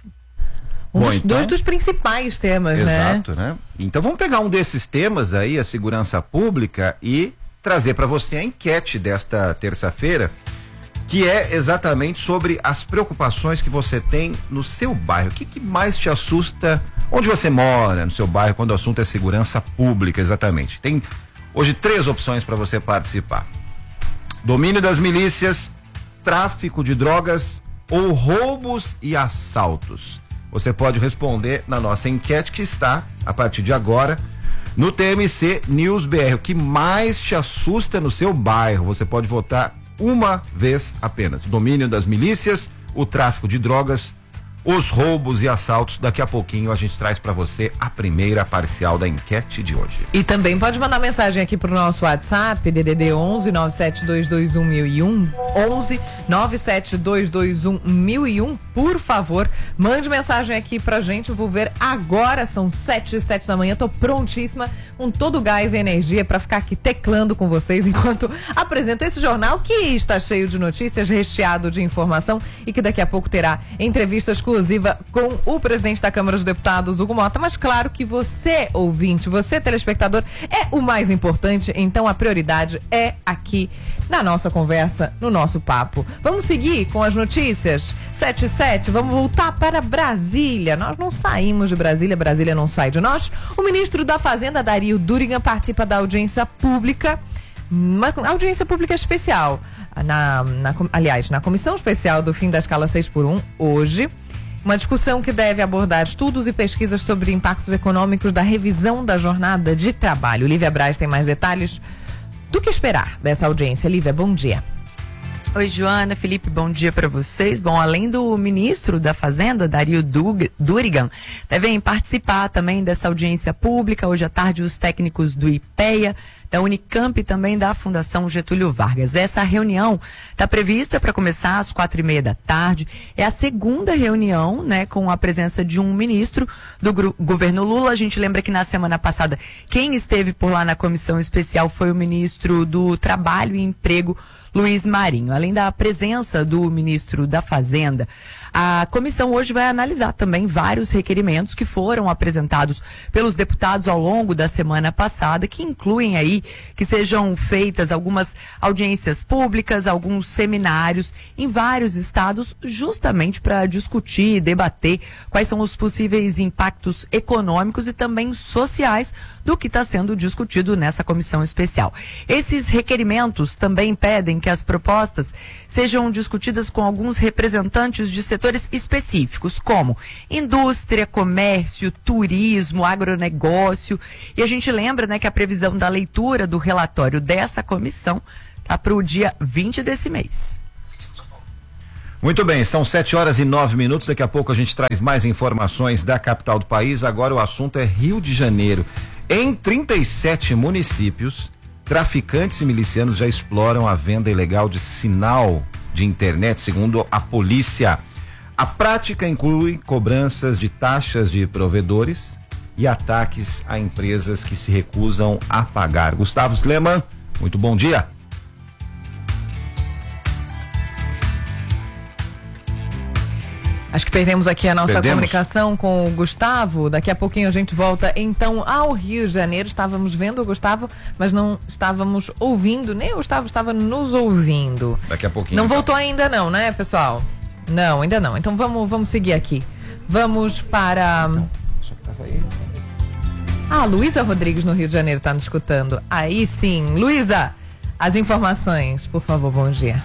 Um Bom, dos, então, dois dos principais temas, exato, né? né? Então vamos pegar um desses temas aí, a segurança pública, e trazer para você a enquete desta terça-feira, que é exatamente sobre as preocupações que você tem no seu bairro. O que, que mais te assusta onde você mora, no seu bairro, quando o assunto é segurança pública, exatamente? Tem hoje três opções para você participar: domínio das milícias, tráfico de drogas ou roubos e assaltos. Você pode responder na nossa enquete que está, a partir de agora, no T M C News B R. O que mais te assusta no seu bairro? Você pode votar uma vez apenas: domínio das milícias, o tráfico de drogas, os roubos e assaltos. Daqui a pouquinho a gente traz para você a primeira parcial da enquete de hoje. E também pode mandar mensagem aqui pro nosso WhatsApp, D D D onze nove sete dois dois um mil e um, onze nove sete dois dois um mil e um, por favor, mande mensagem aqui pra gente. Eu vou ver agora, são sete e sete da manhã, tô prontíssima, com todo o gás e energia para ficar aqui teclando com vocês enquanto apresento esse jornal que está cheio de notícias, recheado de informação, e que daqui a pouco terá entrevista exclusiva com o presidente da Câmara dos Deputados, Hugo Mota. Mas claro que você, ouvinte, você, telespectador, é o mais importante, então a prioridade é aqui na nossa conversa, no nosso papo. Vamos seguir com as notícias? sete e sete, vamos voltar para Brasília. Nós não saímos de Brasília, Brasília não sai de nós. O ministro da Fazenda, Dario Durigan, participa da audiência pública, uma audiência pública especial, na, na, aliás, na Comissão Especial do Fim da Escala seis por um, hoje. Uma discussão que deve abordar estudos e pesquisas sobre impactos econômicos da revisão da jornada de trabalho. Lívia Braz tem mais detalhes do que esperar dessa audiência. Lívia, bom dia. Oi, Joana, Felipe, bom dia para vocês. Bom, além do ministro da Fazenda, Dario Durigan, devem participar também dessa audiência pública. Hoje à tarde, os técnicos do IPEA, da Unicamp e também da Fundação Getúlio Vargas. Essa reunião está prevista para começar às quatro e meia da tarde. É a segunda reunião, né, com a presença de um ministro do governo Lula. A gente lembra que na semana passada quem esteve por lá na comissão especial foi o ministro do Trabalho e Emprego, Luiz Marinho. Além da presença do ministro da Fazenda, A comissão hoje vai analisar também vários requerimentos que foram apresentados pelos deputados ao longo da semana passada, que incluem aí que sejam feitas algumas audiências públicas, alguns seminários em vários estados, justamente para discutir e debater quais são os possíveis impactos econômicos e também sociais do que está sendo discutido nessa comissão especial. Esses requerimentos também pedem que as propostas sejam discutidas com alguns representantes de setores específicos, como indústria, comércio, turismo, agronegócio. E a gente lembra, né, que a previsão da leitura do relatório dessa comissão está para o dia vinte desse mês. Muito bem, são sete horas e nove minutos. Daqui a pouco a gente traz mais informações da capital do país. Agora o assunto é Rio de Janeiro. Em trinta e sete municípios, traficantes e milicianos já exploram a venda ilegal de sinal de internet, segundo a polícia. A prática inclui cobranças de taxas de provedores e ataques a empresas que se recusam a pagar. Gustavo Sleman, muito bom dia. Acho que perdemos aqui a nossa Perdemos. comunicação com o Gustavo. Daqui a pouquinho a gente volta então ao Rio de Janeiro. Estávamos vendo o Gustavo, mas não estávamos ouvindo, nem o Gustavo estava nos ouvindo. Daqui a pouquinho. Não então. voltou ainda não, né, pessoal? Não, ainda não. Então vamos, vamos seguir aqui. Vamos para... Ah, Luísa Rodrigues no Rio de Janeiro está nos escutando. Aí sim. Luísa, as informações, por favor, bom dia.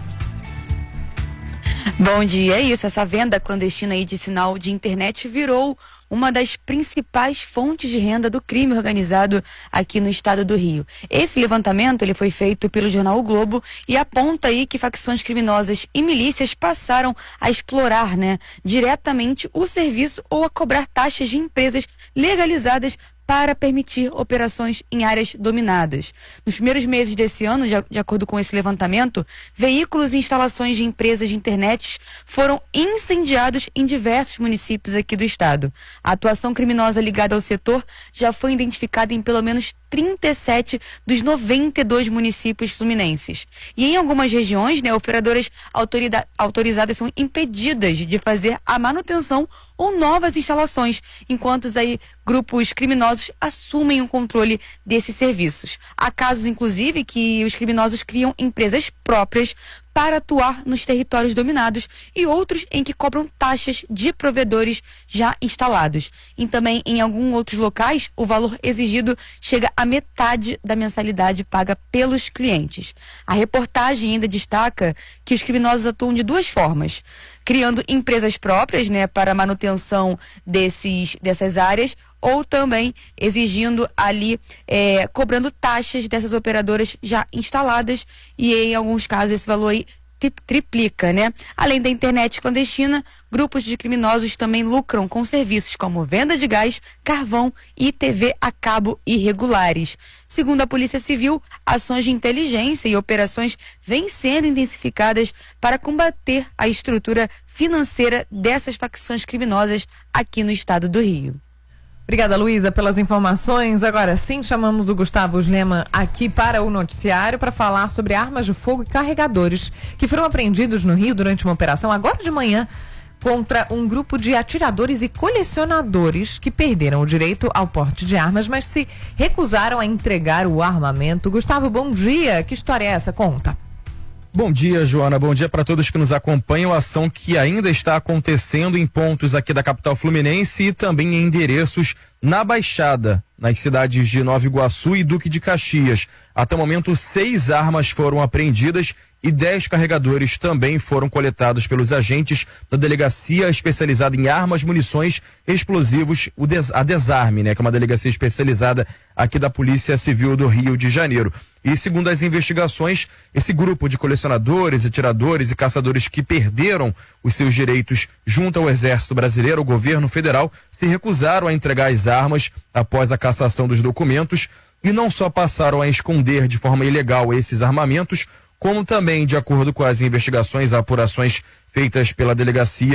Bom dia, é isso, essa venda clandestina aí de sinal de internet virou uma das principais fontes de renda do crime organizado aqui no estado do Rio. Esse levantamento ele foi feito pelo jornal O Globo e aponta aí que facções criminosas e milícias passaram a explorar, né, diretamente o serviço ou a cobrar taxas de empresas legalizadas para permitir operações em áreas dominadas. Nos primeiros meses desse ano, de, de acordo com esse levantamento, veículos e instalações de empresas de internet foram incendiados em diversos municípios aqui do estado. A atuação criminosa ligada ao setor já foi identificada em pelo menos trinta e sete dos noventa e dois municípios fluminenses. E em algumas regiões, né, operadoras autorida- autorizadas são impedidas de fazer a manutenção ou novas instalações, enquanto aí grupos criminosos assumem o controle desses serviços. Há casos, inclusive, que os criminosos criam empresas próprias para atuar nos territórios dominados e outros em que cobram taxas de provedores já instalados. E também em alguns outros locais, o valor exigido chega a metade da mensalidade paga pelos clientes. A reportagem ainda destaca que os criminosos atuam de duas formas: criando empresas próprias, né, para a manutenção desses, dessas áreas, ou também exigindo ali, é, cobrando taxas dessas operadoras já instaladas, e em alguns casos esse valor aí triplica, né? Além da internet clandestina, grupos de criminosos também lucram com serviços como venda de gás, carvão e T V a cabo irregulares. Segundo a Polícia Civil, ações de inteligência e operações vêm sendo intensificadas para combater a estrutura financeira dessas facções criminosas aqui no estado do Rio. Obrigada, Luísa, pelas informações. Agora sim, chamamos o Gustavo Sleman aqui para o noticiário para falar sobre armas de fogo e carregadores que foram apreendidos no Rio durante uma operação agora de manhã contra um grupo de atiradores e colecionadores que perderam o direito ao porte de armas, mas se recusaram a entregar o armamento. Gustavo, bom dia. Que história é essa? Conta. Bom dia, Joana. Bom dia para todos que nos acompanham. A ação que ainda está acontecendo em pontos aqui da capital fluminense e também em endereços na Baixada, nas cidades de Nova Iguaçu e Duque de Caxias. Até o momento, seis armas foram apreendidas e dez carregadores também foram coletados pelos agentes da Delegacia Especializada em Armas, Munições e Explosivos, o Des- a Desarme, né, que é uma delegacia especializada aqui da Polícia Civil do Rio de Janeiro. E segundo as investigações, esse grupo de colecionadores, atiradores e caçadores que perderam os seus direitos junto ao Exército Brasileiro, ao governo federal, se recusaram a entregar as armas após a cassação dos documentos e não só passaram a esconder de forma ilegal esses armamentos, como também, de acordo com as investigações, apurações feitas pela delegacia,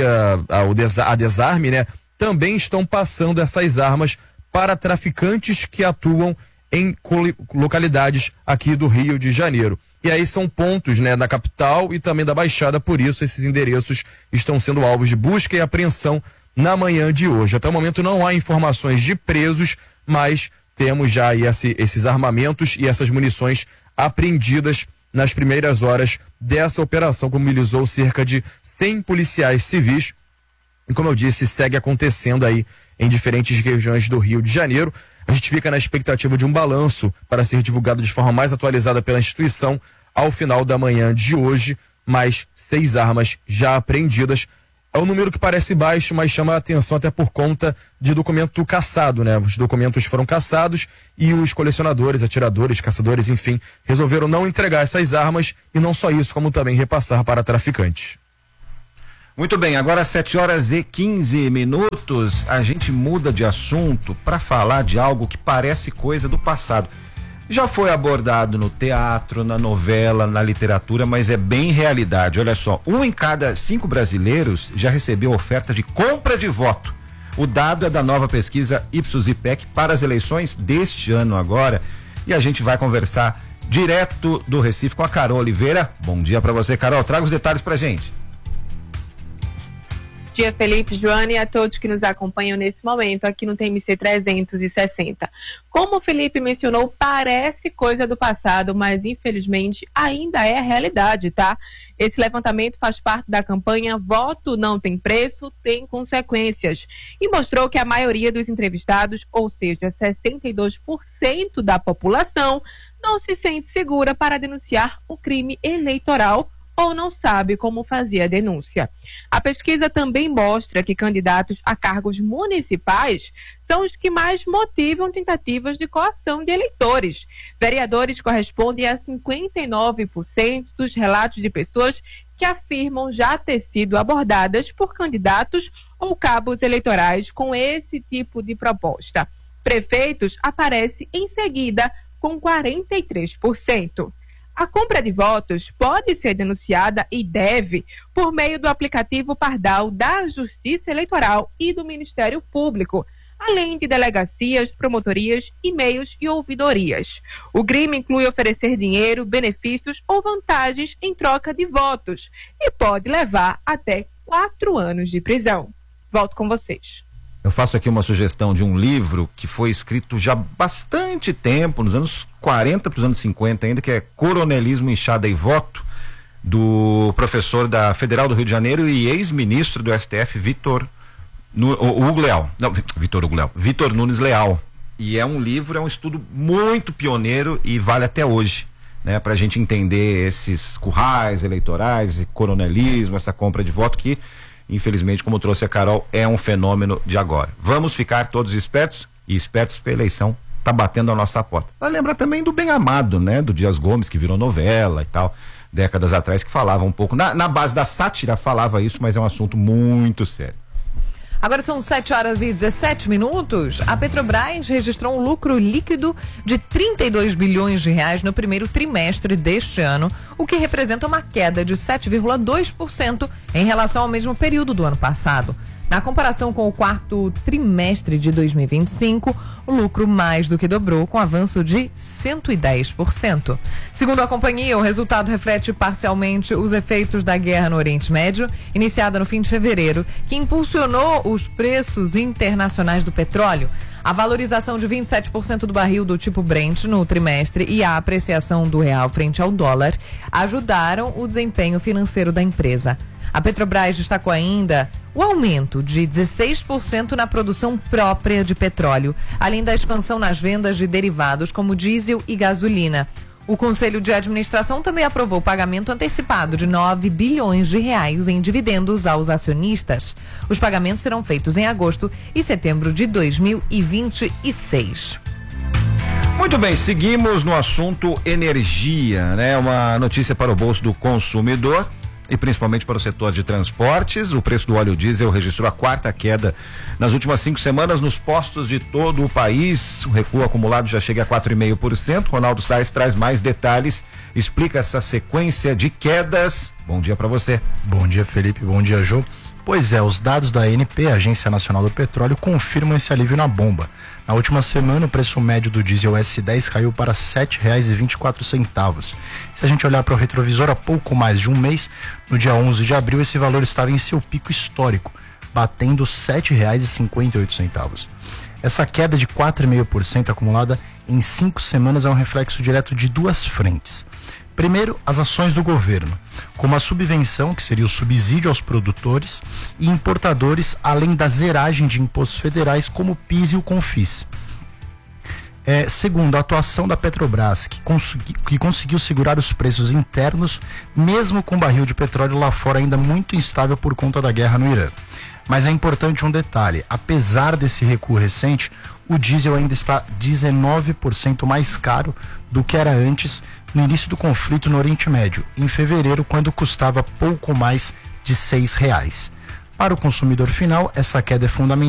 a Desarme, né, também estão passando essas armas para traficantes que atuam em localidades aqui do Rio de Janeiro. E aí são pontos, né, da capital e também da Baixada, por isso esses endereços estão sendo alvos de busca e apreensão na manhã de hoje. Até o momento não há informações de presos, mas temos já aí esse, esses armamentos e essas munições apreendidas nas primeiras horas dessa operação, que mobilizou cerca de cem policiais civis. E como eu disse, segue acontecendo aí em diferentes regiões do Rio de Janeiro. A gente fica na expectativa de um balanço para ser divulgado de forma mais atualizada pela instituição ao final da manhã de hoje, mais seis armas já apreendidas. É um número que parece baixo, mas chama a atenção até por conta de documento caçado, né? Os documentos foram caçados e os colecionadores, atiradores, caçadores, enfim, resolveram não entregar essas armas e não só isso, como também repassar para traficantes. Muito bem, agora às sete horas e quinze minutos, a gente muda de assunto para falar de algo que parece coisa do passado. Já foi abordado no teatro, na novela, na literatura, mas é bem realidade. Olha só, um em cada cinco brasileiros já recebeu oferta de compra de voto. O dado é da nova pesquisa Ipsos IPEC para as eleições deste ano agora. E a gente vai conversar direto do Recife com a Carol Oliveira. Bom dia para você, Carol. Traga os detalhes pra gente. Bom dia, Felipe, Joana e a todos que nos acompanham nesse momento aqui no T M C trezentos e sessenta. Como o Felipe mencionou, parece coisa do passado, mas infelizmente ainda é a realidade, tá? Esse levantamento faz parte da campanha Voto Não Tem Preço, Tem Consequências, e mostrou que a maioria dos entrevistados, ou seja, sessenta e dois por cento da população, não se sente segura para denunciar o crime eleitoral ou não sabe como fazer a denúncia. A pesquisa também mostra que candidatos a cargos municipais são os que mais motivam tentativas de coação de eleitores. Vereadores correspondem a cinquenta e nove por cento dos relatos de pessoas que afirmam já ter sido abordadas por candidatos ou cabos eleitorais com esse tipo de proposta. Prefeitos aparecem em seguida com quarenta e três por cento. A compra de votos pode ser denunciada e deve por meio do aplicativo Pardal da Justiça Eleitoral e do Ministério Público, além de delegacias, promotorias, e-mails e ouvidorias. O crime inclui oferecer dinheiro, benefícios ou vantagens em troca de votos e pode levar até quatro anos de prisão. Volto com vocês. Eu faço aqui uma sugestão de um livro que foi escrito já há bastante tempo, nos anos quarenta para os anos cinquenta ainda, que é Coronelismo, Inchada e Voto, do professor da Federal do Rio de Janeiro e ex-ministro do S T F, Vitor Hugo Leal. Não, Vitor Hugo Leal. Vitor Nunes Leal. E é um livro, é um estudo muito pioneiro e vale até hoje, né? Pra gente entender esses currais eleitorais, esse coronelismo, essa compra de voto que, infelizmente, como trouxe a Carol, é um fenômeno de agora. Vamos ficar todos espertos e espertos porque a eleição tá batendo a nossa porta. Vai lembrar também do Bem Amado, né? Do Dias Gomes, que virou novela e tal, décadas atrás, que falava um pouco, na, na base da sátira falava isso, mas é um assunto muito sério. Agora são sete horas e dezessete minutos. A Petrobras registrou um lucro líquido de trinta e dois bilhões de reais no primeiro trimestre deste ano, o que representa uma queda de sete vírgula dois por cento em relação ao mesmo período do ano passado. Na comparação com o quarto trimestre de dois mil e vinte e cinco, o lucro mais do que dobrou, com avanço de cento e dez por cento. Segundo a companhia, o resultado reflete parcialmente os efeitos da guerra no Oriente Médio, iniciada no fim de fevereiro, que impulsionou os preços internacionais do petróleo. A valorização de vinte e sete por cento do barril do tipo Brent no trimestre e a apreciação do real frente ao dólar ajudaram o desempenho financeiro da empresa. A Petrobras destacou ainda o aumento de dezesseis por cento na produção própria de petróleo, além da expansão nas vendas de derivados como diesel e gasolina. O Conselho de Administração também aprovou o pagamento antecipado de nove bilhões de reais em dividendos aos acionistas. Os pagamentos serão feitos em agosto e setembro de dois mil e vinte e seis. Muito bem, seguimos no assunto energia, né? Uma notícia para o bolso do consumidor e principalmente para o setor de transportes. O preço do óleo diesel registrou a quarta queda nas últimas cinco semanas nos postos de todo o país. O recuo acumulado já chega a quatro vírgula cinco por cento. Ronaldo Sais traz mais detalhes, explica essa sequência de quedas. Bom dia para você. Bom dia, Felipe. Bom dia, Jô. Pois é, os dados da A N P, Agência Nacional do Petróleo, confirmam esse alívio na bomba. Na última semana, o preço médio do diesel S dez caiu para sete reais e vinte e quatro centavos. Se a gente olhar para o retrovisor, há pouco mais de um mês, no dia onze de abril, esse valor estava em seu pico histórico, batendo sete reais e cinquenta e oito centavos. Essa queda de quatro vírgula cinco por cento acumulada em cinco semanas é um reflexo direto de duas frentes. Primeiro, as ações do governo, como a subvenção, que seria o subsídio aos produtores e importadores, além da zeragem de impostos federais como o P I S e o CONFIS. É, segundo, a atuação da Petrobras, que, consegui, que conseguiu segurar os preços internos, mesmo com o barril de petróleo lá fora ainda muito instável por conta da guerra no Irã. Mas é importante um detalhe, apesar desse recuo recente, o diesel ainda está dezenove por cento mais caro do que era antes no início do conflito no Oriente Médio, em fevereiro, quando custava pouco mais de seis reais. Para o consumidor final, essa queda é fundamental.